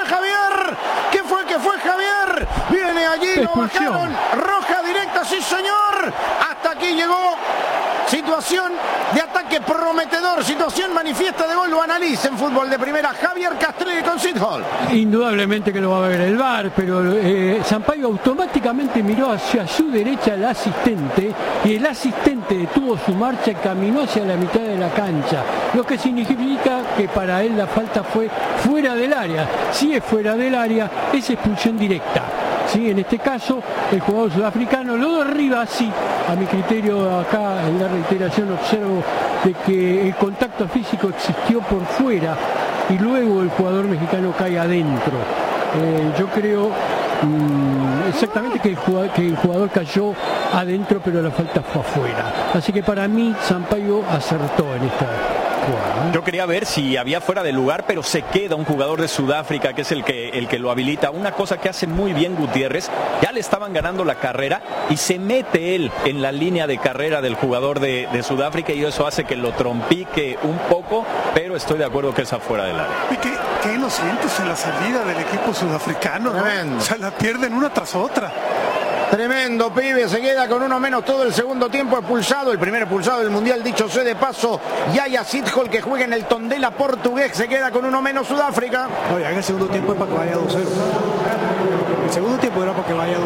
Javier? Viene allí, lo bajaron, roja directa, sí señor, hasta aquí llegó. Situación de ataque prometedor, situación manifiesta de gol, lo analiza en fútbol de primera Javier Castelli con Sid Hall. Indudablemente que lo va a ver el VAR, pero Sampaio automáticamente miró hacia su derecha al asistente y el asistente detuvo su marcha y caminó hacia la mitad de la cancha, lo que significa que para él la falta fue fuera del área. Si es fuera del área, es expulsión directa. Sí, en este caso, el jugador sudafricano lo derriba así. A mi criterio, acá en la reiteración observo de que el contacto físico existió por fuera y luego el jugador mexicano cae adentro. Yo creo exactamente que el jugador cayó adentro, pero la falta fue afuera. Así que para mí, Sampaio acertó en esta jugada. Yo quería ver si había fuera de lugar, pero se queda un jugador de Sudáfrica que es el que lo habilita. Una cosa que hace muy bien Gutiérrez, ya le estaban ganando la carrera y se mete él en la línea de carrera del jugador de Sudáfrica y eso hace que lo trompique un poco, pero estoy de acuerdo que es afuera del área. Y qué inocentes en la salida del equipo sudafricano, ¿no? O sea, la pierden una tras otra. Tremendo, pibe, se queda con uno menos todo el segundo tiempo expulsado, el primer expulsado del Mundial, dicho sea de paso, Yaya Sidhol, que juega en el Tondela portugués, se queda con uno menos Sudáfrica. No, ya en el segundo tiempo es para que vaya 2-0. El segundo tiempo era para que vaya 2-0.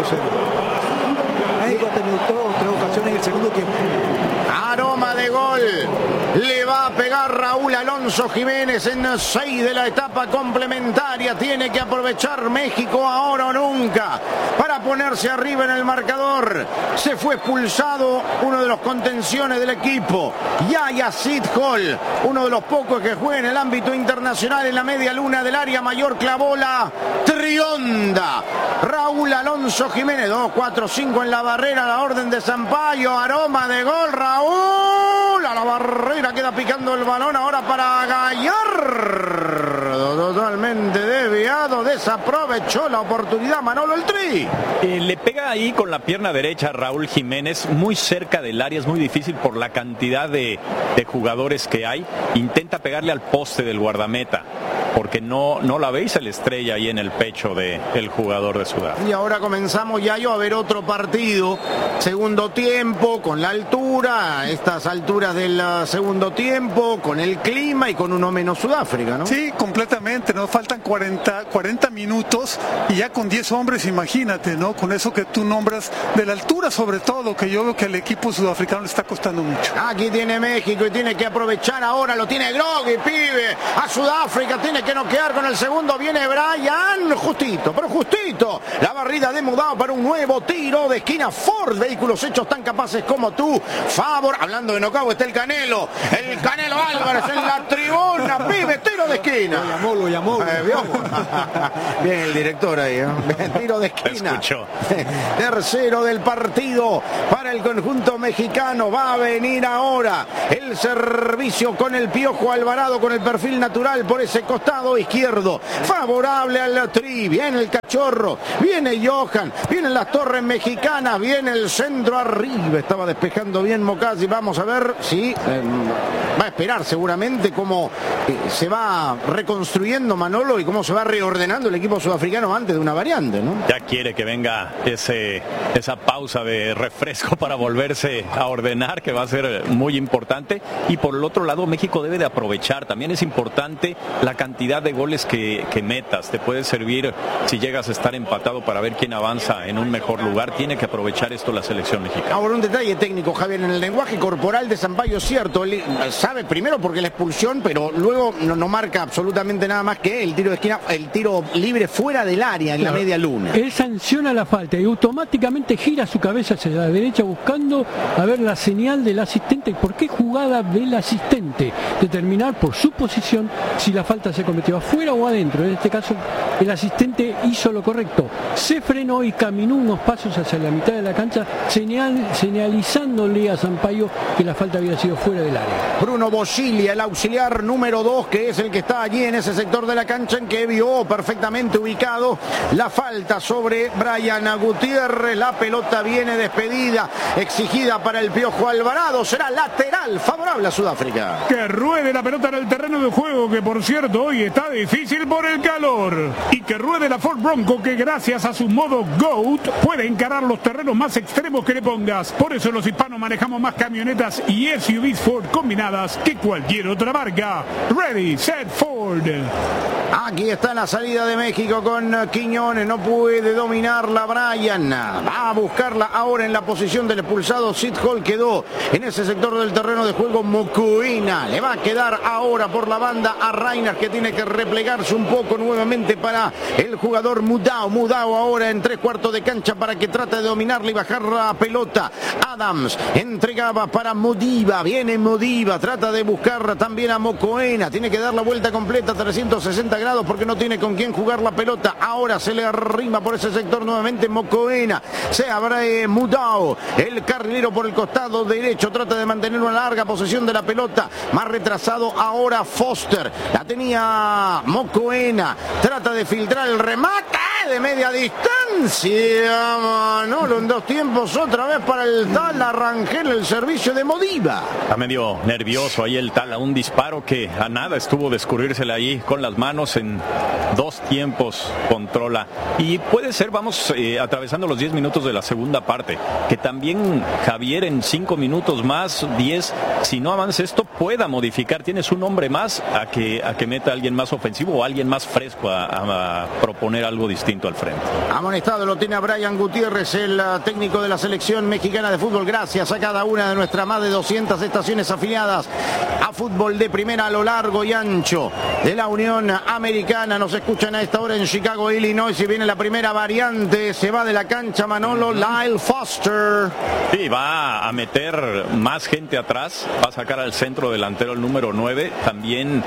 México ha tenido tres ocasiones en el segundo tiempo. Aroma de gol, le va a pegar Raúl Alonso Jiménez en 6 de la etapa complementaria, tiene que aprovechar México ahora o nunca para ponerse arriba en el marcador. Se fue expulsado uno de los contenciones del equipo, Yaya Sidhol, uno de los pocos que juega en el ámbito internacional en la media luna del área mayor, clavó la trionda. Raúl Alonso Jiménez, 2-4-5 en la barrera, la orden de Sampaio, aroma de gol, Raúl, a la barrera queda picando el balón ahora para Gallardo, totalmente desviado, desaprovechó la oportunidad Manolo el Tri. Le pega ahí con la pierna derecha Raúl Jiménez, muy cerca del área, es muy difícil por la cantidad de jugadores que hay, intenta pegarle al poste del guardameta. porque no la ve y se le estrella ahí en el pecho del jugador de Sudáfrica. Y ahora comenzamos ya a ver otro partido, segundo tiempo, con la altura, a estas alturas del segundo tiempo, con el clima y con uno menos Sudáfrica, ¿no? Sí, completamente, nos faltan 40 minutos y ya con 10 hombres, imagínate, ¿no? Con eso que tú nombras, de la altura sobre todo, que yo veo que el equipo sudafricano le está costando mucho. Aquí tiene México y tiene que aprovechar ahora, lo tiene Grogui, pibe, a Sudáfrica, tiene que noquear con el segundo, viene Brian, justito, pero justito, la barrida de Mudao para un nuevo tiro de esquina. Ford, vehículos hechos tan capaces como tú. Favor, hablando de knockout, está el Canelo Álvarez en la tribuna, pibe, tiro de esquina. Lo llamó. Bien el director ahí, ¿eh? Tiro de esquina. Escuchó. Tercero del partido para el conjunto mexicano. Va a venir ahora el servicio con el Piojo Alvarado, con el perfil natural por ese costado izquierdo. Favorable al Tri. Viene el Cachorro, viene Johan, vienen las torres mexicanas, viene el centro arriba. Estaba despejando bien Mocasi. Vamos a ver si va a esperar seguramente cómo se va reconstruyendo Manolo y cómo se va reordenando el equipo sudafricano antes de una variante, ¿no? Ya quiere que venga esa pausa de refresco para volverse a ordenar, que va a ser muy importante. Y por el otro lado, México debe de aprovechar. También es importante la cantidad de goles que metas. Te puede servir si llegas a estar empatado para ver quién avanza en un mejor lugar. Tiene que aprovechar esto la selección mexicana. Ahora un detalle técnico, Javier, en el lenguaje corporal de Sampaio es cierto. Él sabe primero porque la expulsión, pero luego no marca absolutamente nada más que el tiro de esquina, el tiro libre fuera del área en la media luna. Él sanciona la falta y automáticamente gira su cabeza hacia la derecha buscando a ver la señal del asistente. ¿Por qué jugada del asistente? Determinar por su posición si la falta se cometió afuera o adentro. En este caso, el asistente hizo lo correcto. Se frenó y caminó unos pasos hacia la mitad de la cancha, señalizándole a Sampaio que la falta había sido fuera del área. Bruno Bossiglia, el auxiliar número 2, que es el que está allí en ese sector de la cancha, en que vio perfectamente ubicado la falta sobre Brian Gutiérrez. La pelota viene despedida, exigida para el Piojo Alvarado. Será lateral favorable a Sudáfrica. Que ruede la pelota en el terreno de juego, que por cierto hoy está difícil por el calor. Y que ruede la Ford Bronco, que gracias a su modo GOAT puede encarar los terrenos más extremos que le pongas. Por eso los hispanos manejamos más camionetas y SUVs Ford combinadas que cualquier otra marca. Ready, set, Ford. Aquí está la salida de México con Quiñones, no puede dominarla Brian, va a buscarla ahora en la posición del expulsado. Sid Hall quedó en ese sector del terreno de juego. Mocoena le va a quedar ahora por la banda a Reiner, que tiene que replegarse un poco nuevamente para el jugador Mudao ahora en 3/4 de cancha para que trate de dominarla y bajar la pelota. Adams entregaba para Modiva, viene Modiva, trata de buscar también a Mocoena, tiene que dar la vuelta completa 360 grados porque no tiene con quién jugar la pelota. Ahora se le arrima por ese sector nuevamente Mocoena, se abre Mudao, el carrilero por el costado derecho, trata de mantener una larga posesión de la pelota, más retrasado ahora Foster, la tenía Mocoena, trata de filtrar el remate de media distancia, Manolo, en 2 tiempos otra vez para el Tala Rangel, el servicio de Modiva. Está medio nervioso ahí el Tala, un disparo que a nada estuvo de escurrírsela ahí con las manos. En 2 tiempos controla y puede ser, vamos atravesando los 10 minutos de la segunda parte, que también Javier en 5 minutos más, 10, si no avanza esto pueda modificar. Tienes un hombre más a que meta a alguien más ofensivo o alguien más fresco a proponer algo distinto al frente. Amonestado lo tiene a Brian Gutiérrez, el técnico de la selección mexicana de fútbol, gracias a cada una de nuestras más de 200 estaciones afiliadas a fútbol de primera a lo largo y ancho de la Unión Americana. Nos escuchan a esta hora en Chicago, Illinois, y viene la primera variante, se va de la cancha Manolo, Lyle Foster. Sí, va a meter más gente atrás, va a sacar al centro delantero el número 9, también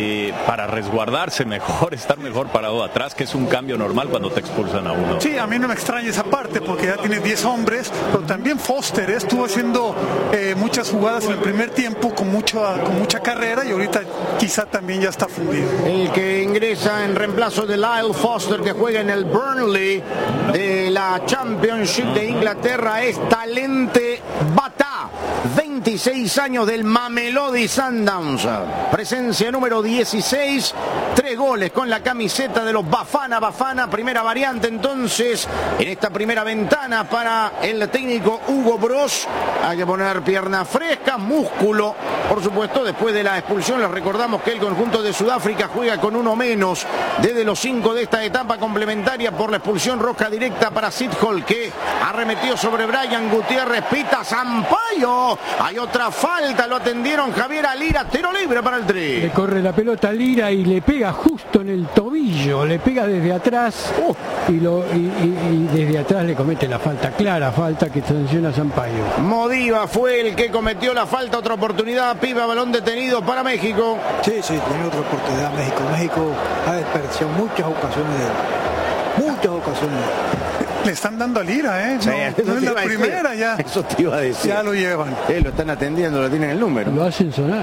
para resguardarse mejor, estar mejor parado atrás, que es un cambio normal cuando te expulsan a uno. Sí, a mí no me extraña esa parte porque ya tiene 10 hombres, pero también Foster estuvo haciendo muchas jugadas en el primer tiempo con mucha carrera y ahorita quizá también ya está fundido. El que ingresa en reemplazo de Lyle Foster, que juega en el Burnley de la Championship de Inglaterra, es Talente Bata, 20 26 años del Mamelodi Sundowns. Presencia número 16, 3 goles con la camiseta de los Bafana Bafana. Primera variante entonces en esta primera ventana para el técnico Hugo Broos. Hay que poner piernas frescas, músculo, por supuesto, después de la expulsión. Les recordamos que el conjunto de Sudáfrica juega con uno menos desde los 5 de esta etapa complementaria por la expulsión roja directa para Sithole, que arremetió sobre Brian Gutiérrez. Pita Sampaio, hay otra falta, lo atendieron Javier Alira, tiro libre para el Tri. Le corre la pelota a Lira y le pega justo en el tobillo, le pega desde atrás y desde atrás le comete la falta, clara falta que sanciona Sampaio. Modiva fue el que cometió la falta, otra oportunidad, Piva, balón detenido para México. Sí, tiene otra oportunidad México. México ha desperdiciado muchas ocasiones de él. Muchas ocasiones. Le están dando a Lira, ¿eh? Sí, no es la primera ya. Eso te iba a decir. Ya lo llevan. Lo están atendiendo, lo tienen el número. Lo hacen sonar.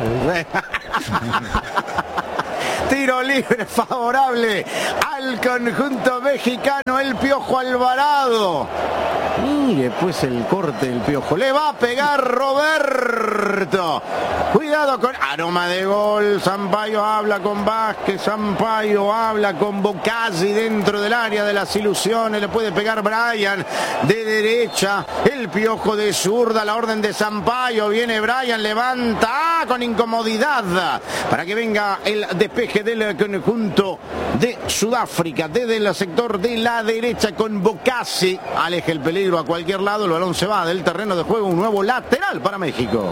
Tiro libre favorable al conjunto mexicano, el Piojo Alvarado. Y después el corte del Piojo. Le va a pegar Roberto. Cuidado con aroma de gol. Sampaio habla con Vázquez. Sampaio habla con Bocazzi dentro del área de las ilusiones. Le puede pegar Brian de derecha. El Piojo de zurda. La orden de Sampaio. Viene Brian. Levanta con incomodidad para que venga el despeje del conjunto de Sudáfrica. Desde el sector de la derecha con Bocazzi. Aleja el peligro a cualquier lado. El balón se va del terreno de juego. Un nuevo lateral para México.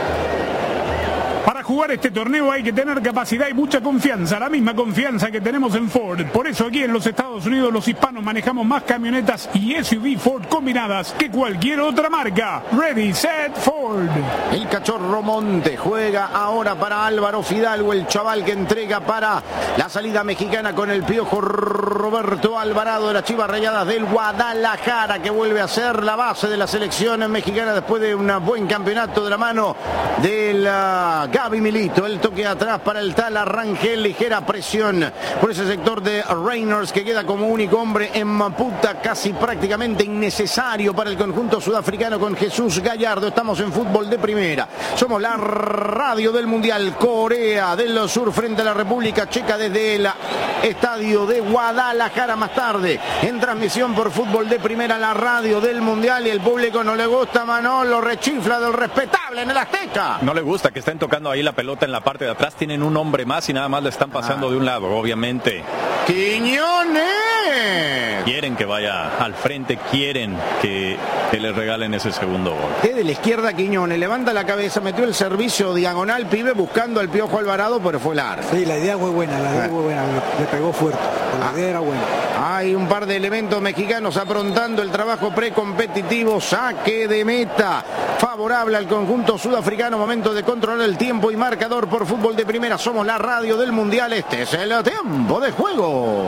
Para jugar este torneo hay que tener capacidad y mucha confianza, la misma confianza que tenemos en Ford. Por eso aquí en los Estados Unidos los hispanos manejamos más camionetas y SUV Ford combinadas que cualquier otra marca. Ready, set, Ford. El Cachorro Monte juega ahora para Álvaro Fidalgo, el chaval que entrega para la salida mexicana con el Piojo Roberto Alvarado de las Chivas Rayadas del Guadalajara, que vuelve a ser la base de la selección mexicana después de un buen campeonato de la mano del Gaby Milito. El toque atrás para el Tala Rangel, ligera presión por ese sector de Reynolds, que queda como único hombre en Maputa, casi prácticamente innecesario para el conjunto sudafricano con Jesús Gallardo. Estamos en Fútbol de Primera, somos la radio del Mundial. Corea del Sur frente a la República Checa desde el estadio de Guadalajara. Más tarde en transmisión por Fútbol de Primera, la radio del Mundial. Y el público no le gusta, Manolo, rechifla del respetable en el Azteca. No le gusta que estén tocando ahí la pelota en la parte de atrás. Tienen un hombre más y nada más le están pasando de un lado, obviamente. ¡Quiñones! Quieren que vaya al frente, quieren que le regalen ese segundo gol. Desde la izquierda Quiñones levanta la cabeza, metió el servicio diagonal, Pibe, buscando al Piojo Alvarado, pero fue largo. Sí, la idea fue buena, le pegó fuerte, la idea era buena. Hay un par de elementos mexicanos aprontando el trabajo precompetitivo. Saque de meta favorable al conjunto sudafricano. Momento de controlar el tiempo y marcador por Fútbol de Primera. Somos la radio del Mundial. Este es el tiempo de juego.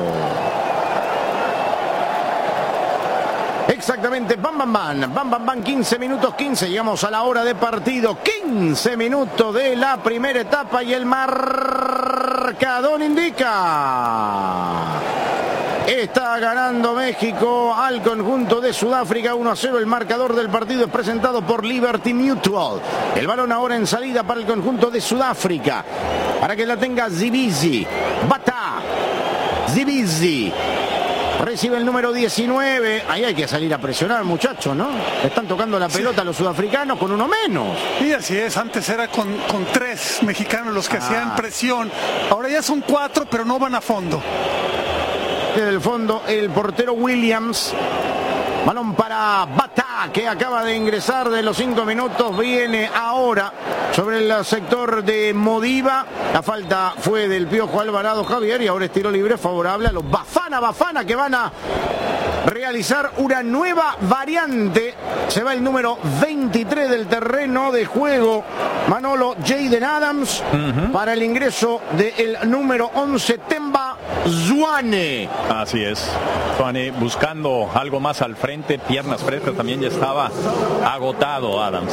Exactamente, bam, 15 minutos 15, llegamos a la hora de partido, 15 minutos de la primera etapa y el marcador indica: está ganando México al conjunto de Sudáfrica 1-0. El marcador del partido es presentado por Liberty Mutual. El balón ahora en salida para el conjunto de Sudáfrica, para que la tenga Zibizi. Bata, Zibizi. Recibe el número 19. Ahí hay que salir a presionar, muchachos, ¿no? Están tocando la pelota a los sudafricanos con uno menos. Y así es, antes era con 3 mexicanos los que hacían presión. Ahora ya son 4, pero no van a fondo. Desde el fondo, el portero Williams. Balón para Bata, que acaba de ingresar de los 5 minutos. Viene ahora sobre el sector de Modiva. La falta fue del Piojo Alvarado, Javier, y ahora es tiro libre favorable a los Bafana, que van a realizar una nueva variante. Se va el número 23 del terreno de juego, Manolo, Jaden Adams, para el ingreso del número 11, Temba Samba Zwane. Así es. Zwane buscando algo más al frente, piernas frescas, también ya estaba agotado Adams.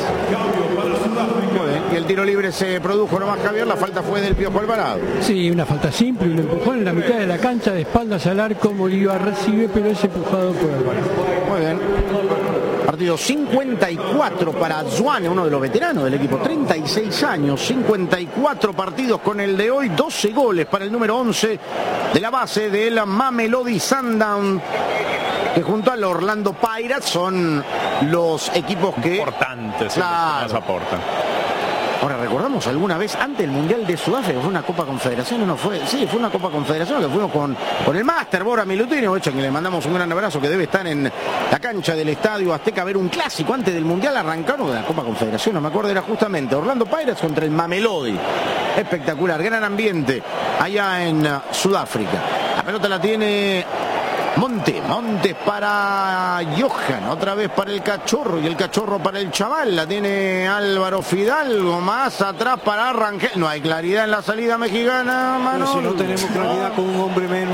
Y el tiro libre se produjo nomás, Javier, la falta fue del Piojo Alvarado. Sí, una falta simple, un empujón en la mitad de la cancha, de espaldas al arco, Bolívar recibe, pero es empujado por Alvarado. Muy bien. Partido 54 para Zwane, uno de los veteranos del equipo, 36 años, 54 partidos con el de hoy, 12 goles para el número 11 de la base del Mamelodi Sundowns, que junto al Orlando Pirates son los equipos que... Importantes, claro, los que más aportan. Ahora, ¿recordamos alguna vez antes del Mundial de Sudáfrica? ¿Fue una Copa Confederación o no fue? Sí, fue una Copa Confederación que fuimos con el máster Bora Milutino, hecho que le mandamos un gran abrazo, que debe estar en la cancha del Estadio Azteca a ver un clásico antes del Mundial. Arrancaron de la Copa Confederación, no me acuerdo, era justamente Orlando Pirates contra el Mamelodi. Espectacular, gran ambiente allá en Sudáfrica. La pelota la tiene Montes para Johan, otra vez para el Cachorro, y el Cachorro para el Chaval, la tiene Álvaro Fidalgo, más atrás para Rangel. No hay claridad en la salida mexicana, Manolo. Pero si no tenemos claridad con un hombre menos.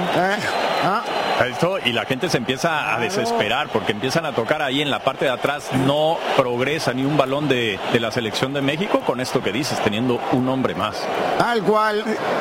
Esto, y la gente se empieza a desesperar porque empiezan a tocar ahí en la parte de atrás, no progresa ni un balón de la selección de México con esto que dices, teniendo un hombre más. Tal cual.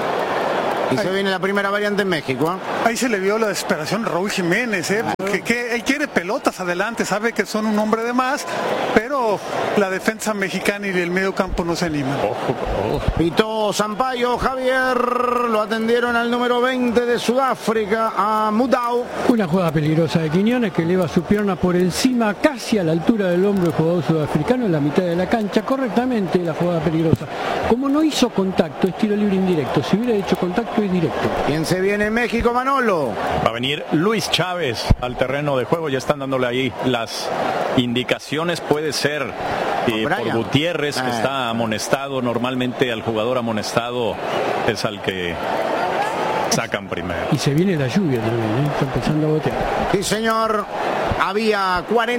Y se viene la primera variante en México. Ahí se le vio la desesperación a Raúl Jiménez, porque él quiere pelotas adelante, sabe que son un hombre de más, pero la defensa mexicana y el medio campo no se animan. Pitó Sampaio, Javier, lo atendieron al número 20 de Sudáfrica, a Mudau. Una jugada peligrosa de Quiñones que eleva su pierna por encima, casi a la altura del hombro del jugador sudafricano en la mitad de la cancha, correctamente la jugada peligrosa. Como no hizo contacto, es tiro libre indirecto. Si hubiera hecho contacto, es directo. ¿Quién se viene en México, Manolo? Va a venir Luis Chávez al terreno de juego, ya están dándole ahí las indicaciones, puede ser por Gutiérrez, que está amonestado. Normalmente al jugador amonestado es al que sacan primero. Y se viene la lluvia también, está empezando a gotear. Sí, señor. Había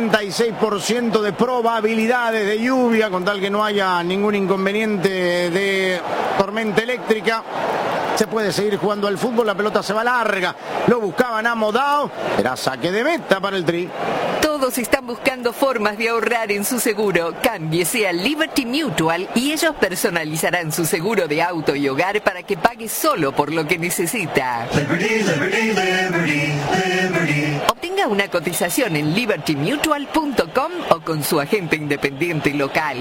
46% de probabilidades de lluvia, con tal que no haya ningún inconveniente de tormenta eléctrica. Se puede seguir jugando al fútbol, la pelota se va larga. Lo buscaban a Modao, era saque de meta para el Tri. Todos están buscando formas de ahorrar en su seguro. Cámbiese a Liberty Mutual y ellos personalizarán su seguro de auto y hogar para que pague solo por lo que necesita. Liberty, Liberty, Liberty, Liberty. Obtenga una cotización en libertymutual.com o con su agente independiente local.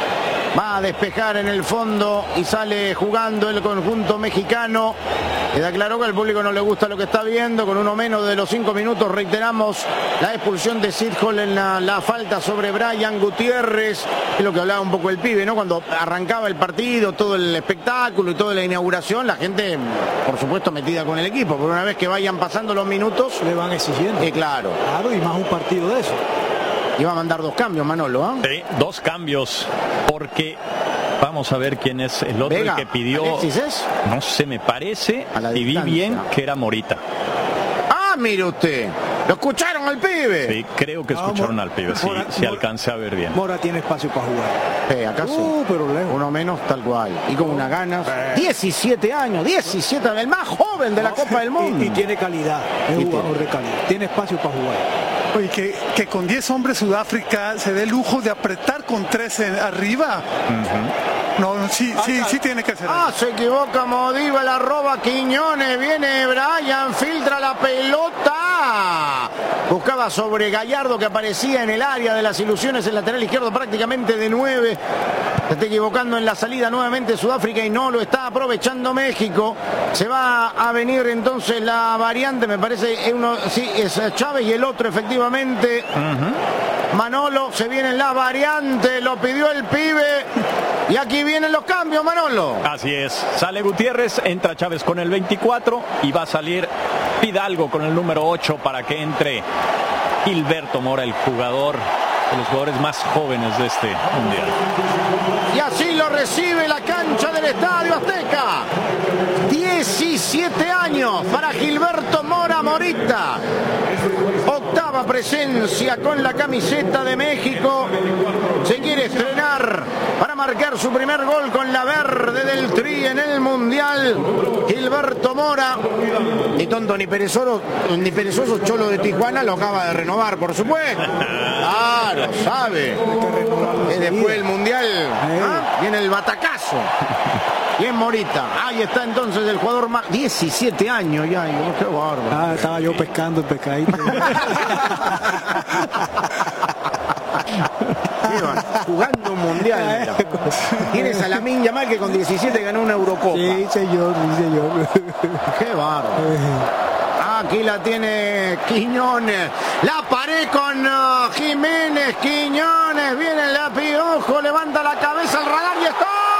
Va a despejar en el fondo y sale jugando el conjunto mexicano. Queda claro que al público no le gusta lo que está viendo. Con uno menos de los 5 minutos reiteramos la expulsión de Sid Hall en la falta sobre Brian Gutiérrez. Es lo que hablaba un poco el pibe, ¿no? Cuando arrancaba el partido, todo el espectáculo y toda la inauguración, la gente, por supuesto, metida con el equipo. Pero una vez que vayan pasando los minutos, le van exigiendo. Claro. Claro, y más un partido de eso. Iba a mandar 2 cambios, Manolo, Sí, 2 cambios, porque vamos a ver quién es el otro. Vega, el que pidió. ¿Alexis es? No sé, me parece, y vi bien que era Morita. Ah, mire usted, ¿lo escucharon al pibe? Sí, creo que escucharon al pibe, si alcancé a ver bien. Mora tiene espacio para jugar. Acá sí. Pero lejos. Uno menos, tal cual. Y con unas ganas. 17 años, 17, el más joven de la Copa del Mundo. Y tiene calidad, es un jugador de calidad. Tiene espacio para jugar. Oye, que con 10 hombres Sudáfrica se dé el lujo de apretar con 13 arriba. No, sí tiene que ser. Se equivoca Modiva, la roba Quiñones, viene Brian, filtra la pelota. Buscaba sobre Gallardo, que aparecía en el área de las ilusiones, el lateral izquierdo prácticamente de 9. Se está equivocando en la salida nuevamente Sudáfrica y no lo está aprovechando México. Se va a venir entonces la variante, me parece, es Chávez y el otro efectivamente. Manolo, se viene la variante, lo pidió el pibe. Y aquí vienen los cambios, Manolo. Así es, sale Gutiérrez, entra Chávez con el 24 y va a salir Fidalgo con el número 8 para que entre Gilberto Mora, el jugador, de los jugadores más jóvenes de este mundial. Y así lo recibe la cancha del Estadio Azteca. 17 años para Gilberto Mora Morita. Octava toma presencia con la camiseta de México. Se quiere estrenar para marcar su primer gol con la verde del Tri en el Mundial. Gilberto Mora, ni tonto ni perezoso, Cholo de Tijuana lo acaba de renovar, por supuesto. Claro, sabe que después del Mundial viene el batacazo. Y en Morita, ahí está entonces el jugador más... 17 años ya, qué bárbaro. Estaba yo pescando el pescadito. Jugando un mundial. Mira. Tienes a Lamine Yamal que con 17 ganó una Eurocopa. Sí, señor. Qué bárbaro. Aquí la tiene Quiñones. La pared con Jiménez. Quiñones. Viene la Piojo. Levanta la cabeza al radar y está.